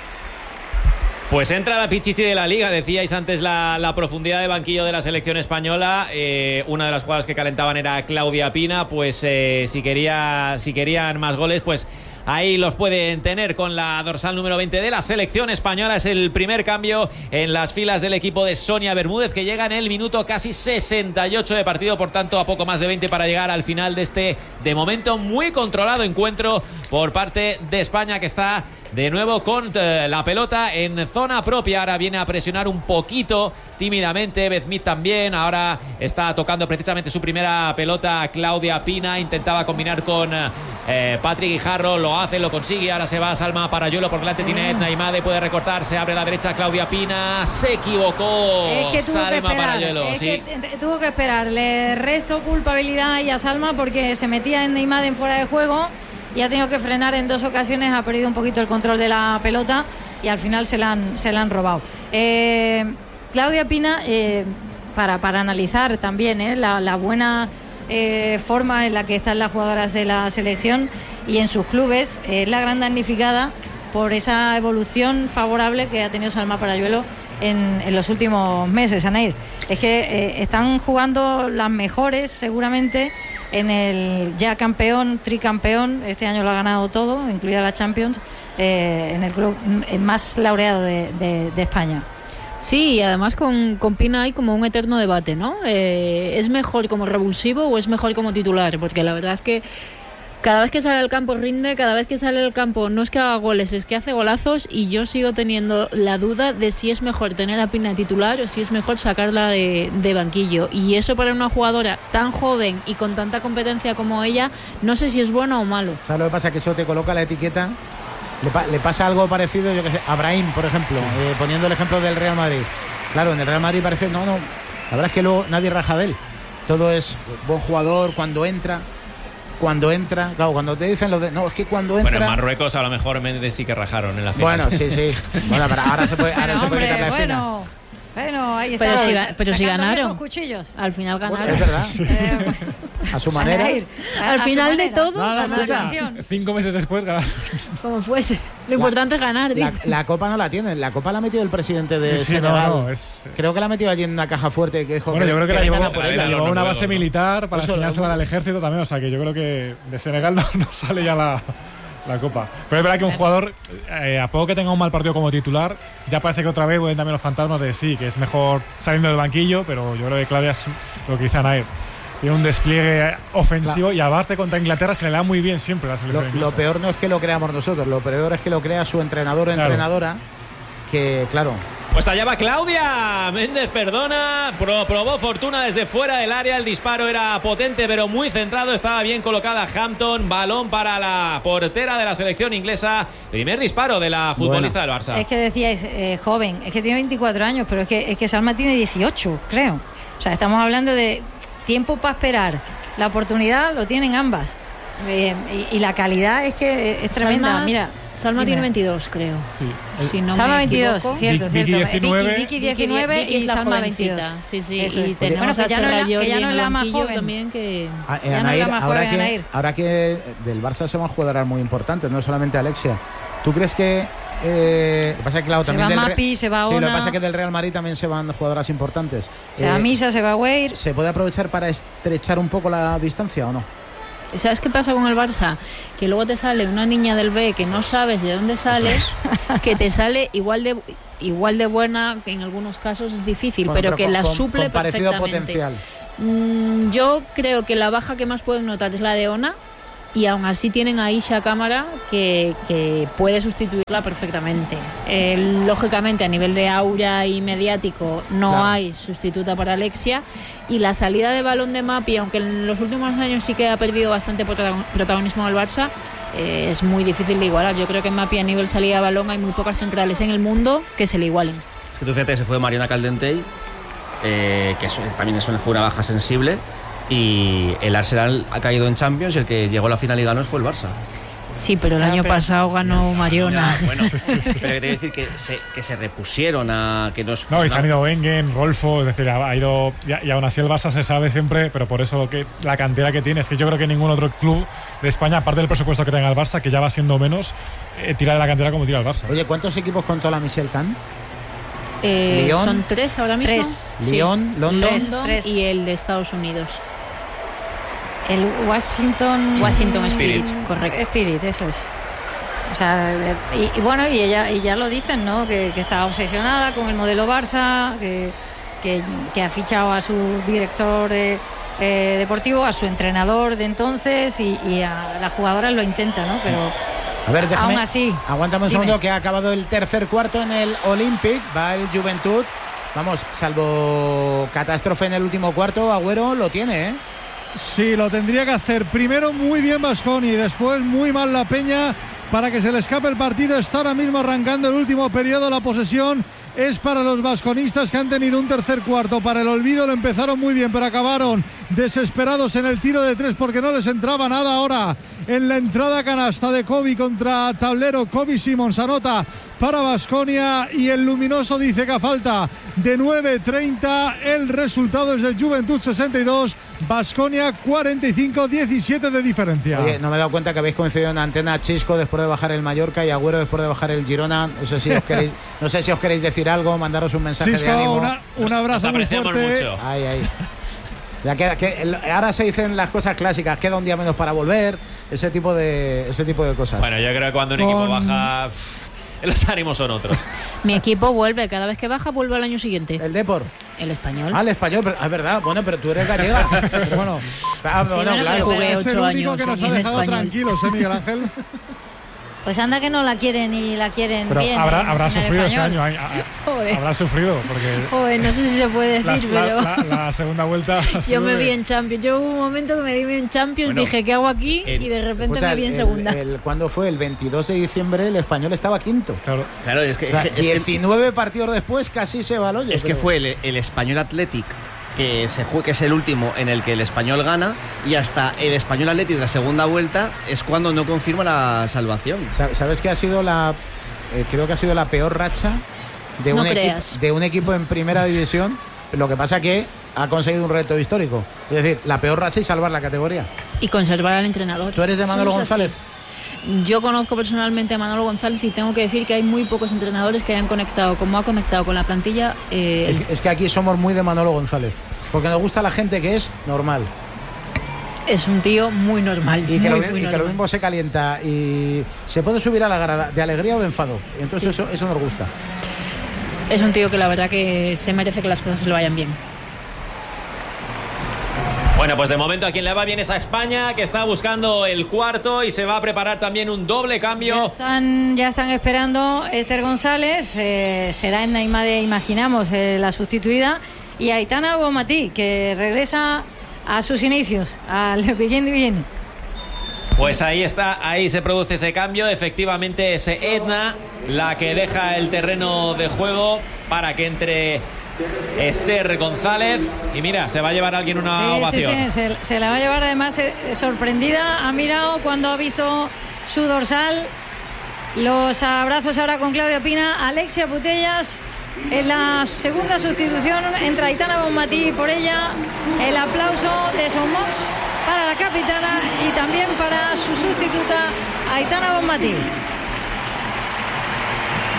Pues entra la pichichi de la Liga, decíais antes la, la profundidad de banquillo de la selección española. Eh, una de las jugadoras que calentaban era Claudia Pina, pues eh, si, quería, si querían más goles, pues ahí los pueden tener con la dorsal número veinte de la selección española. Es el primer cambio en las filas del equipo de Sonia Bermúdez, que llega en el minuto casi sesenta y ocho de partido, por tanto a poco más de veinte para llegar al final de este, de momento, muy controlado encuentro por parte de España, que está de nuevo con eh, la pelota en zona propia. Ahora viene a presionar un poquito tímidamente. Beth Mead también. Ahora está tocando precisamente su primera pelota Claudia Pina. Intentaba combinar con eh, Patrick Guijarro. Lo hace, lo consigue. Ahora se va Salma Parayuelo. Por delante tiene Edna Imade. Puede recortar. Se abre a la derecha Claudia Pina. Se equivocó. Es que tuvo Salma que esperar, Parayuelo. es Sí. que t- tuvo que esperar. Le resto culpabilidad ahí a Salma porque se metía en Neymar en fuera de juego y ha tenido que frenar en dos ocasiones. Ha perdido un poquito el control de la pelota y al final se la han, se la han robado. Eh, Claudia Pina, eh, para, para analizar también eh, la, la buena eh, forma en la que están las jugadoras de la selección y en sus clubes, es eh, la gran damnificada por esa evolución favorable que ha tenido Salma Parayuelo en, en los últimos meses, Anair. Es que eh, están jugando las mejores seguramente en el ya campeón, tricampeón, este año lo ha ganado todo, incluida la Champions, eh, en el club más laureado de, de, de España. Sí, y además con, con Pina hay como un eterno debate, ¿no? Eh, ¿Es mejor como revulsivo o es mejor como titular? Porque la verdad es que cada vez que sale al campo rinde, cada vez que sale al campo no es que haga goles, es que hace golazos, y yo sigo teniendo la duda de si es mejor tener a Pina titular o si es mejor sacarla de, de banquillo. Y eso para una jugadora tan joven y con tanta competencia como ella, no sé si es bueno o malo. ¿Sabes lo que pasa? Que eso te coloca la etiqueta. Le, pa- le pasa algo parecido, yo que sé, a Brahim, por ejemplo, eh, poniendo el ejemplo del Real Madrid. Claro, en el Real Madrid parece, no, no, la verdad es que luego nadie raja de él. Todo es buen jugador cuando entra. Cuando entra, claro, cuando te dicen lo de. No, es que cuando entra. Bueno, en Marruecos a lo mejor Méndez sí que rajaron en la final. Bueno, sí, sí. Bueno, pero ahora se puede, ahora Bueno, se puede hombre, quitar la espina. bueno, bueno, ahí está. Pero si, ga- pero si Sacando ganaron. viejos cuchillos. Al final Bueno, ganaron. es verdad. Eh, A su manera. Anair, a- Al a su final de manera. todo, No, no, ganaron. escucha. Canción. Cinco meses después ganaron. Como fuese. Lo importante es ganar. La, dice. la copa no la tienen. La copa la ha metido el presidente de Sí, sí, no, Senegal. no, es- Creo que la ha metido allí en una caja fuerte que dijo Bueno, yo creo que la vengan llevó, a por la ella. vida la llevó a los una noruegos, base ¿no? militar para Eso, enseñársela lo- al ejército también. O sea que yo creo que de Senegal no, no sale ya la, la copa. Pero es verdad que un jugador, eh, a poco que tenga un mal partido como titular, ya parece que otra vez vuelven también los fantasmas de sí, que es mejor saliendo del banquillo, pero yo creo que Claudia es lo que dice Anair. Tiene un despliegue ofensivo y aparte contra Inglaterra se le da muy bien siempre la Lo, selección lo inglesa. peor no es que lo creamos nosotros, lo peor es que lo crea su entrenador o Claro. entrenadora. Que, claro, Pues allá va Claudia Méndez, perdona, Pro- probó fortuna desde fuera del área, el disparo era potente pero muy centrado, estaba bien colocada Hampton, balón para la portera de la selección inglesa, primer disparo de la futbolista del Barça. Es que decíais, eh, joven, es que tiene veinticuatro años, pero es que, es que Salma tiene dieciocho, creo. O sea, estamos hablando de tiempo para esperar. La oportunidad lo tienen ambas. Eh, y, y la calidad es que es tremenda. Salma, Mira, Salma dime. tiene veintidós, creo. Sí. Si no Salma me veintidós, equivoco. cierto, Vicky cierto. diecinueve. Vicky diecinueve Vicky es y la Salma jovencita. veintidós. Sí, sí. Eso y es. tenemos Bueno, que a ya no es la- Serrayoli que ya no en es el la más banquillo joven. también que... a- eh, Ya no es Anair, la más ahora, joven, que, Anair. ahora que del Barça se van jugadoras muy importantes, no solamente Alexia. ¿Tú crees que eh, lo que pasa es que, claro, Se también va del Re- Mapi, se va Sí, lo que Ona. pasa es que del Real Madrid también se van jugadoras importantes. Se va Eh, Misa, se va Weir. ¿Se puede aprovechar para estrechar un poco la distancia o no? ¿Sabes qué pasa con el Barça? Que luego te sale una niña del B que no sabes de dónde sale, que te sale igual de igual de buena, que en algunos casos es difícil, bueno, pero, pero que con, la suple con parecido perfectamente. Potencial. Mm, yo creo que la baja que más pueden notar es la de Ona, y aún así tienen a Isha Cámara que, que puede sustituirla perfectamente. Eh, lógicamente a nivel de aura y mediático no claro. hay sustituta para Alexia, y la salida de balón de Mapi, aunque en los últimos años sí que ha perdido bastante protagonismo al Barça, eh, es muy difícil de igualar. Yo creo que en Mapi a nivel salida de balón hay muy pocas centrales en el mundo que se le igualen. Es que tú fíjate, se fue Mariona Caldentey, eh, que eso, también es una, fue una baja sensible. Y el Arsenal ha caído en Champions y el que llegó a la final y ganó fue el Barça. Sí, pero el año pero, pasado ganó Mariona. Ya, bueno, pero quiero decir que se, que se repusieron a que nos. No, y se han ido Wengen, Rolfo, es decir, ha ido. Y, y aún así el Barça se sabe siempre, pero por eso que la cantidad que tiene, es que yo creo que ningún otro club de España, aparte del presupuesto que tenga el Barça, que ya va siendo menos, eh, tira de la cantidad como tira el Barça. Oye, ¿cuántos equipos contó la Michel Kahn? Eh, son tres ahora mismo. Tres. Lyon, sí. London tres, tres. Y el de Estados Unidos. El Washington Washington Spirit, correcto. Spirit, eso es. O sea, y, y bueno, y ella y ya lo dicen, ¿no? Que, que está obsesionada con el modelo Barça, que, que, que ha fichado a su director eh, eh, deportivo, a su entrenador de entonces, y, y a las jugadoras lo intentan, ¿no? Pero a ver, déjame, aún así. Aguántame un dime. segundo, que ha acabado el tercer cuarto en el Olympic. Va el Juventud. Vamos, salvo catástrofe en el último cuarto, Agüero lo tiene, ¿eh? Sí, lo tendría que hacer. Primero muy bien Bassoni, después muy mal la Peña para que se le escape el partido. Está ahora mismo arrancando el último periodo. La posesión es para los vasconistas, que han tenido un tercer cuarto para el olvido. Lo empezaron muy bien, pero acabaron desesperados en el tiro de tres porque no les entraba nada. Ahora en la entrada canasta de Kobe contra tablero, Kobe Simons anota para Baskonia, y el luminoso dice que a falta de nueve treinta el resultado es de Juventud sesenta y dos, Baskonia cuarenta y cinco, diecisiete de diferencia. Oye, no me he dado cuenta que habéis coincidido en antena. Chisco después de bajar el Mallorca y Agüero después de bajar el Girona. No sé si os queréis, no sé si os queréis decir algo, mandaros un mensaje Chisco, de ánimo. Una, un abrazo muy fuerte. Mucho. Ay, ay. Ya que, que, ahora se dicen las cosas clásicas, queda un día menos para volver, ese tipo de ese tipo de cosas. Bueno, yo creo que cuando un Con... equipo baja, los ánimos son otros. Mi equipo vuelve, cada vez que baja vuelve al año siguiente. ¿El Depor? El Español. Ah, el Español, pero, es verdad, bueno, pero tú eres gallega. bueno, ah, sí, bueno, bueno, claro. jugué Es el ocho único años que nos ha en dejado español. tranquilos, ¿eh, Miguel Ángel? Pues anda que no la quieren y la quieren pero bien. habrá, en, habrá en sufrido este español. año. Joder. Habrá sufrido, porque. Joder, no sé si se puede decir, la, pero. La, la, la segunda vuelta. Yo me vi en Champions. Yo hubo un momento que me vi en Champions, bueno, dije, ¿qué hago aquí? El, y de repente escucha, me vi en el, segunda. El, el, ¿Cuándo fue? El veintidós de diciembre el Español estaba quinto. Claro, claro es que. O sea, es diecinueve que, partidos después casi se va al hoyo. Es pero... que fue el, el Español Athletic. Que, se juega, que es el último en el que el Español gana, y hasta el Español Athletic de la segunda vuelta es cuando no confirma la salvación. ¿Sabes qué ha sido la eh, creo que ha sido la peor racha de no un, equipo, de un equipo en primera división? Lo que pasa que ha conseguido un reto histórico, es decir, la peor racha y salvar la categoría y conservar al entrenador. ¿Tú eres de Manolo Somos González? Así. Yo conozco personalmente a Manolo González y tengo que decir que hay muy pocos entrenadores que hayan conectado como ha conectado con la plantilla. Eh, es, es que aquí somos muy de Manolo González, porque nos gusta la gente que es normal. Es un tío muy normal. Y, muy, que, lo, muy y normal. que lo mismo se calienta y se puede subir a la grada de alegría o de enfado. Entonces sí. eso, eso nos gusta. Es un tío que la verdad que se merece que las cosas se le vayan bien. Bueno, pues de momento a quien le va bien es a España, que está buscando el cuarto y se va a preparar también un doble cambio. Ya están, ya están esperando Esther González, eh, será en Naimade, imaginamos, eh, la sustituida, y Aitana Bonmatí, que regresa a sus inicios, al Beijing Divine. Pues ahí está, ahí se produce ese cambio. Efectivamente es Edna la que deja el terreno de juego para que entre Esther González. Y mira, se va a llevar a alguien una sí, ovación. Sí, sí, se, se la va a llevar además eh, sorprendida. Ha mirado cuando ha visto su dorsal. Los abrazos ahora con Claudio Pina. Alexia Putellas en la segunda sustitución entre Aitana Bonmatí y por ella el aplauso de Son Mox para la capitana y también para su sustituta Aitana Bonmatí.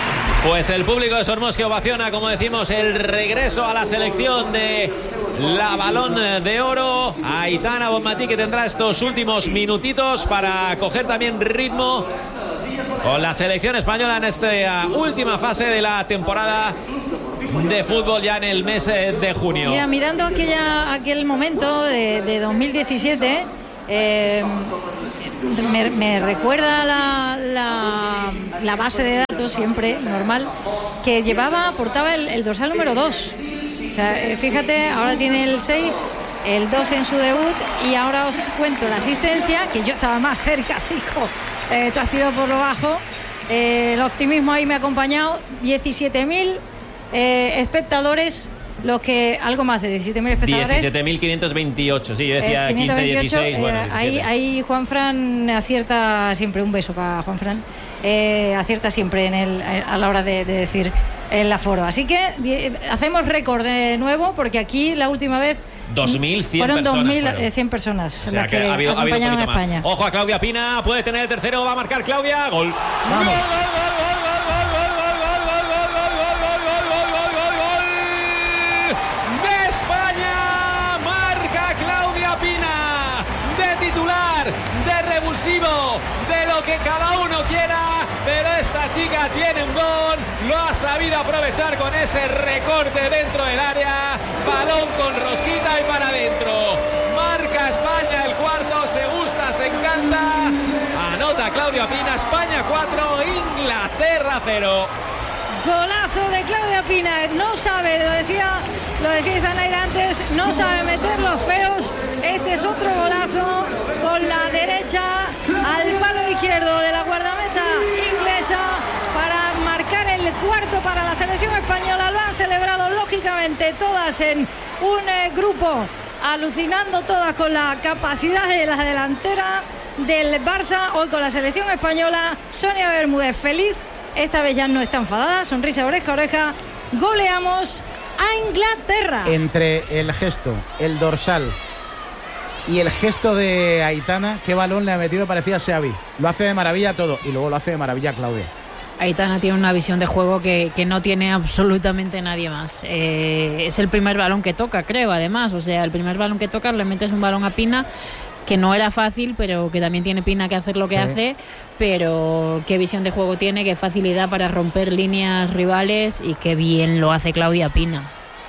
Pues el público de Sormos que ovaciona, como decimos, el regreso a la selección de la Balón de Oro. Aitana Bonmatí, que tendrá estos últimos minutitos para coger también ritmo con la selección española en esta última fase de la temporada de fútbol ya en el mes de junio. Mira, mirando aquella, aquel momento de, de dos mil diecisiete, eh, me, me recuerda la, la, la base de datos siempre normal que llevaba, portaba el, el dorsal número dos. O sea, eh, fíjate, ahora tiene el seis, el dos en su debut, y ahora os cuento la asistencia, que yo estaba más cerca, Sico. Eh, tú has tirado por lo bajo. Eh, el optimismo ahí me ha acompañado. diecisiete mil eh, espectadores, los que algo más de diecisiete mil espectadores. diecisiete mil quinientos veintiocho, sí, yo decía quince, dieciséis, eh, bueno, ahí, ahí Juanfran acierta siempre, un beso para Juanfran, eh, acierta siempre en el, a la hora de, de decir el aforo. Así que die, hacemos récord de nuevo, porque aquí la última vez dos mil cien fueron personas. dos mil cien personas, O sea, las que, que, ha habido, ha habido un acompañaron poquito a España. más. Ojo a Claudia Pina, puede tener el tercero, va a marcar Claudia. Gol. Vamos. De España, marca Claudia Pina, de titular, de revulsivo, de lo que cada uno quiera, pero esta chica tiene un gol, lo ha sabido aprovechar con ese recorte dentro del área, balón con rosquita y para adentro. Marca España el cuarto, se gusta, se encanta, anota Claudia Pina, España cuatro, Inglaterra cero. Golazo de Claudia Pina, no sabe, lo decía, lo decía Sanaira antes, no sabe meter los feos. Este es otro golazo con la derecha al palo izquierdo de la guardameta inglesa para marcar el cuarto para la selección española. Lo han celebrado lógicamente todas en un eh, grupo, alucinando todas con la capacidad de la delantera del Barça. Hoy con la selección española, Sonia Bermúdez feliz. Esta vez ya no está enfadada, sonrisa oreja a oreja. Goleamos a Inglaterra. Entre el gesto, el dorsal y el gesto de Aitana, qué balón le ha metido, parecía Xavi. Lo hace de maravilla todo, y luego lo hace de maravilla Claudia. Aitana tiene una visión de juego que, que no tiene absolutamente nadie más. Eh, es el primer balón que toca, creo, además. O sea, el primer balón que toca, le metes un balón a Pina, que no era fácil, pero que también tiene Pina que hacer lo que sí. hace, pero qué visión de juego tiene, qué facilidad para romper líneas rivales, y qué bien lo hace Claudia Pina.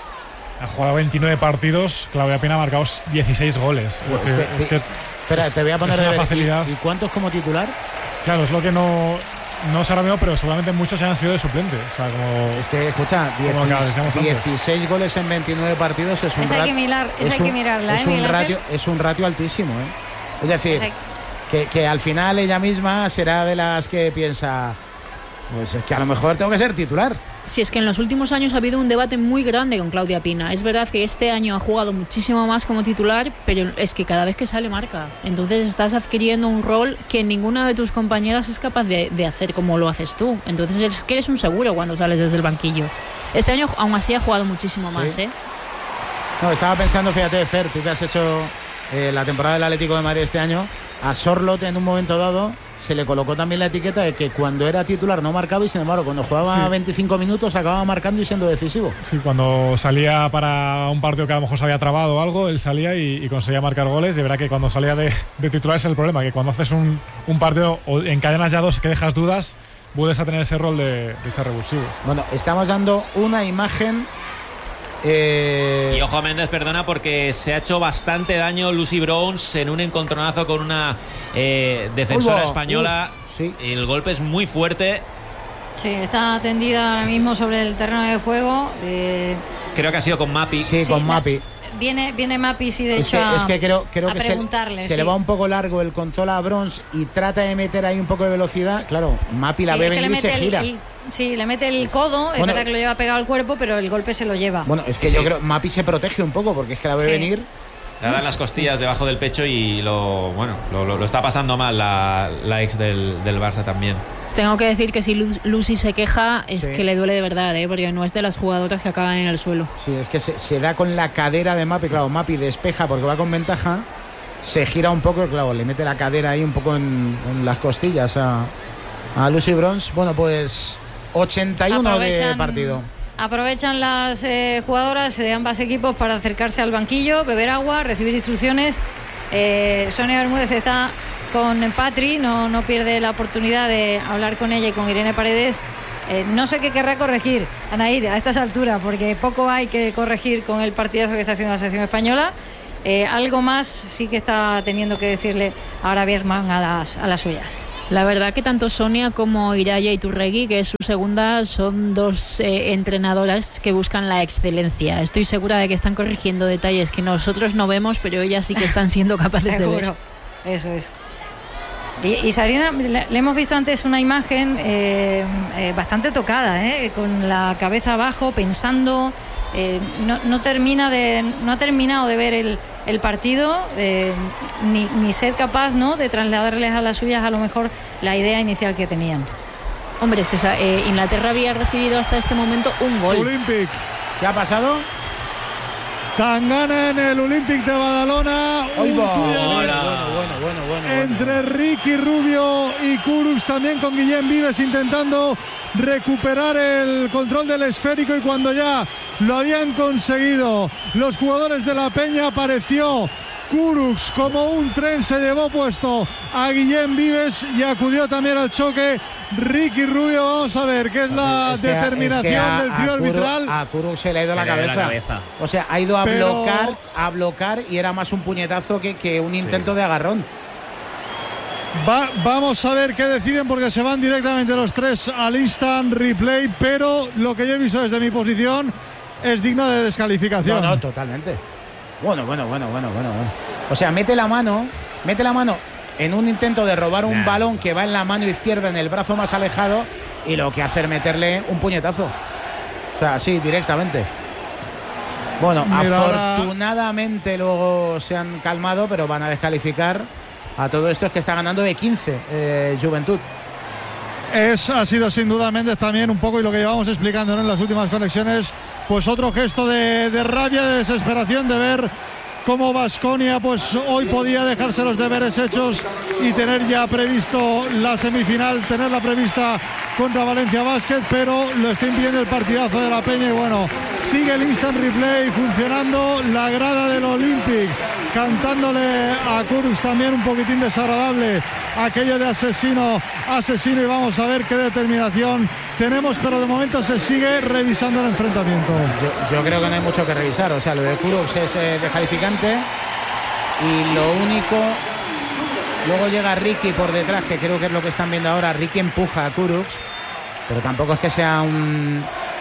Ha jugado veintinueve partidos, Claudia Pina ha marcado dieciséis goles. Pues es, que, es que, espera, te voy a poner de facilidad. ¿Y, ¿Y cuántos como titular? Claro, es lo que no... No sé ahora mismo, pero seguramente muchos han sido de suplente. O sea, como, es que, escucha, dieciséis goles en veintinueve partidos es un es hay ratio. Que mirar, es, es hay un, que mirarla, es, ¿eh, un ratio, es un ratio altísimo. ¿eh? Es decir, es que, que al final ella misma será de las que piensa, pues es que a lo mejor tengo que ser titular. Si es que en los últimos años ha habido un debate muy grande con Claudia Pina. Es verdad que este año ha jugado muchísimo más como titular, pero es que cada vez que sale marca. Entonces estás adquiriendo un rol que ninguna de tus compañeras es capaz de, de hacer como lo haces tú. Entonces es que eres un seguro cuando sales desde el banquillo. Este año aún así ha jugado muchísimo más, ¿sí? ¿eh? No, estaba pensando, fíjate, Fer, tú que has hecho eh, la temporada del Atlético de Madrid este año, a Sorloth en un momento dado se le colocó también la etiqueta de que cuando era titular no marcaba, y sin embargo cuando jugaba sí. veinticinco minutos acababa marcando y siendo decisivo. Sí, cuando salía para un partido que a lo mejor se había trabado o algo, él salía y, y conseguía marcar goles. Y verá que cuando salía de, de titular es el problema, que cuando haces un, un partido o encadenas ya dos que dejas dudas, vuelves a tener ese rol de, de ser revulsivo. Bueno, estamos dando una imagen. Eh... Y ojo, Méndez, perdona, porque se ha hecho bastante daño Lucy Bronze en un encontronazo con una eh, defensora Uy, española. Uf, sí. El golpe es muy fuerte. Sí, está tendida ahora mismo sobre el terreno de juego. Eh... Creo que ha sido con Mapi. Sí, sí con la... Mapi. Viene, viene Mapi, sí, de es hecho, que, a, es que creo, creo a que preguntarle. Se, sí. se le va un poco largo el control a Bronze y trata de meter ahí un poco de velocidad. Claro, Mapi la sí, ve venir y se el, gira. El, sí, le mete el codo, bueno, es verdad que lo lleva pegado al cuerpo, pero el golpe se lo lleva. Bueno, es que sí. yo creo Mapi se protege un poco porque es que la ve sí. venir. Le dan las costillas debajo del pecho y lo bueno lo, lo, lo está pasando mal la, la ex del, del Barça también. Tengo que decir que si Lucy se queja es sí. que le duele de verdad, ¿eh? Porque no es de las jugadoras que acaban en el suelo. Sí, es que se, se da con la cadera de Mapi. Claro, Mapi despeja porque va con ventaja, se gira un poco y claro, le mete la cadera ahí un poco en, en las costillas a, a Lucy Bronze. Bueno, pues ochenta y uno aprovechan, de partido. Aprovechan las eh, jugadoras de ambos equipos para acercarse al banquillo, beber agua, recibir instrucciones. Eh, Sonia Bermúdez está con Patri, no, no pierde la oportunidad de hablar con ella y con Irene Paredes. Eh, no sé qué querrá corregir Anaír a estas alturas, porque poco hay que corregir con el partidazo que está haciendo la selección española. Eh, algo más sí que está teniendo que decirle ahora Bierman a las, a las suyas. La verdad que tanto Sonia como Iraya Iturregui, que es su segunda, son dos eh, entrenadoras que buscan la excelencia. Estoy segura de que están corrigiendo detalles que nosotros no vemos, pero ellas sí que están siendo capaces de ver. Eso es. Y, y Sarina, le, le hemos visto antes una imagen eh, eh, bastante tocada, eh, con la cabeza abajo, pensando, eh, no, no termina de, no ha terminado de ver el, el partido, eh, ni, ni ser capaz, ¿no?, de trasladarles a las suyas a lo mejor la idea inicial que tenían. Hombre, es que eh, Inglaterra había recibido hasta este momento un gol. Olympic. ¿Qué ha pasado? Tangana en el Olympic de Badalona. Un un bueno, bueno, bueno, bueno, bueno, entre Ricky Rubio y Kurux, también con Guillem Vives intentando recuperar el control del esférico, y cuando ya lo habían conseguido los jugadores de la Peña, apareció Kurux como un tren, se llevó puesto a Guillem Vives y acudió también al choque Ricky Rubio. Vamos a ver qué es la es que, determinación es que a, del trío a Kuru, arbitral. A Kurux se le ha ido, se la, le ha ido cabeza. la cabeza. O sea, ha ido a Pero... bloquear, a bloquear, y era más un puñetazo que, que un intento sí. de agarrón. Va, vamos a ver qué deciden, porque se van directamente los tres al instant replay, pero lo que yo he visto desde mi posición es digno de descalificación. No, no, totalmente. Bueno, bueno, bueno, bueno, bueno, bueno. O sea, mete la mano, mete la mano en un intento de robar un nah. balón que va en la mano izquierda, en el brazo más alejado, y lo que hace es meterle un puñetazo. O sea, sí, directamente. Bueno, Mira, afortunadamente ahora... luego se han calmado, pero van a descalificar a todo esto. Es que está ganando de quince eh, Juventud. Es, ha sido sin duda Méndez también un poco, y lo que llevamos explicando, ¿no?, en las últimas conexiones, pues otro gesto de, de rabia, de desesperación, de ver cómo Baskonia pues hoy podía dejarse los deberes hechos y tener ya previsto la semifinal, tenerla prevista contra Valencia Basket, pero lo está impidiendo el partidazo de la Peña. Y bueno, sigue el instant replay funcionando, la grada del Olympic cantándole a Kurux también un poquitín desagradable aquello de asesino, asesino, y vamos a ver qué determinación tenemos, pero de momento se sigue revisando el enfrentamiento. Yo, yo creo que no hay mucho que revisar, o sea, lo de Kurux es eh, descalificante, y lo único, luego llega Ricky por detrás, que creo que es lo que están viendo ahora. Ricky empuja a Kurux, pero tampoco es que sea un...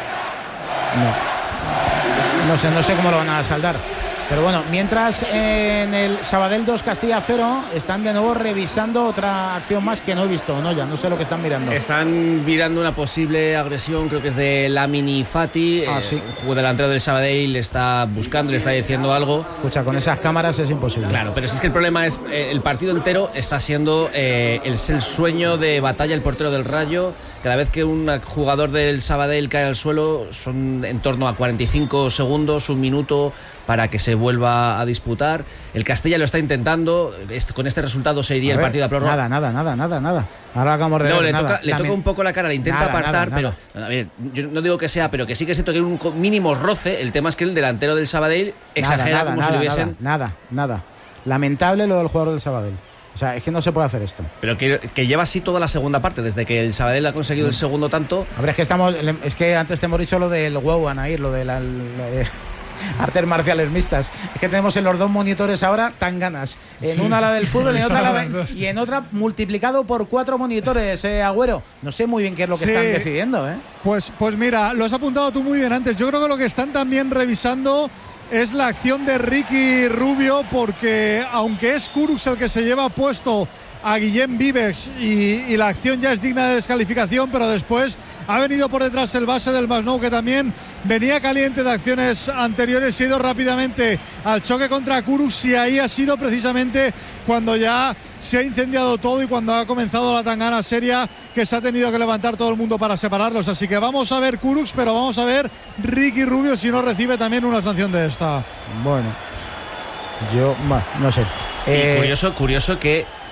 No, no sé, no sé cómo lo van a saldar. Pero bueno, mientras en el Sabadell dos Castilla cero están de nuevo revisando otra acción más que no he visto, no, ya no sé lo que están mirando. Están mirando una posible agresión, creo que es de Lamini Fati. Ah, eh, sí. El jugador delantero del Sabadell le está buscando, le está diciendo algo. Escucha, con esas cámaras es imposible. Claro, pero si es que el problema es eh, el partido entero está siendo eh, el, el sueño de batalla el portero del Rayo. Cada vez que un jugador del Sabadell cae al suelo son en torno a cuarenta y cinco segundos, un minuto para que se vuelva a disputar. El Castilla lo está intentando. Este, con este resultado se iría a el ver, partido a prórroga. Nada, nada, nada, nada, nada. Ahora acabamos de no, ver, le, nada. Toca, le toca un poco la cara, le intenta nada, apartar, nada, nada. pero a ver, yo no digo que sea, pero que sí que siento que hay un mínimo roce. El tema es que el delantero del Sabadell exagera, nada, como nada, si lo hubiesen. Nada, nada, nada. Lamentable lo del jugador del Sabadell. O sea, es que no se puede hacer esto. Pero que, que lleva así toda la segunda parte, desde que el Sabadell ha conseguido el segundo tanto. A ver, es que estamos. Es que antes te hemos dicho lo del wow, Anaír, lo de la. la artes marciales mixtas. Es que tenemos en los dos monitores ahora tan ganas. En sí, una la del fútbol y en otra la de, y en otra multiplicado por cuatro monitores, eh, Agüero. No sé muy bien qué es lo que sí. están decidiendo, ¿eh? Pues, pues mira, lo has apuntado tú muy bien antes. Yo creo que lo que están también revisando es la acción de Ricky Rubio, porque aunque es Kurux el que se lleva puesto a Guillem Vives y, y la acción ya es digna de descalificación, pero después ha venido por detrás el base del Masnou, que también venía caliente de acciones anteriores, y ha ido rápidamente al choque contra Kurux, y ahí ha sido precisamente cuando ya se ha incendiado todo y cuando ha comenzado la tangana seria, que se ha tenido que levantar todo el mundo para separarlos. Así que vamos a ver Kurux, pero vamos a ver Ricky Rubio si no recibe también una sanción de esta. Bueno, yo bueno, no sé. Eh, curioso, curioso que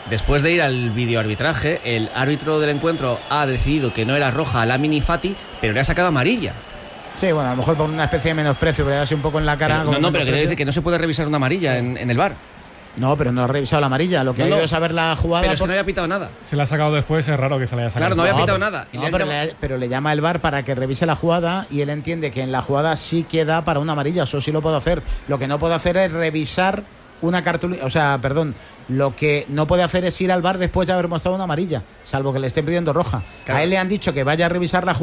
Después de ir al videoarbitraje, el árbitro del encuentro ha decidido que no era roja a Lamine Fati, pero le ha sacado amarilla. Sí, bueno, a lo mejor por una especie de menosprecio, pero así un poco en la cara. Pero, no, no, pero quiere decir que no se puede revisar una amarilla en, en el V A R. No, pero no ha revisado la amarilla. Lo que no, ha ido no. es saber la jugada. Pero es por... que no había pitado nada. Se la ha sacado después, es raro que se la haya sacado. Claro, no había No, pitado pero- nada. Y no, le han pero, llamado- le, pero le llama el V A R para que revise la jugada y él entiende que en la jugada sí queda para una amarilla. Eso sí lo puedo hacer. Lo que no puedo hacer es revisar una cartulina. O sea, perdón. Lo que no puede hacer es ir al V A R después de haber mostrado una amarilla, salvo que le estén pidiendo roja. Claro. A él le han dicho que vaya a revisar la jugada.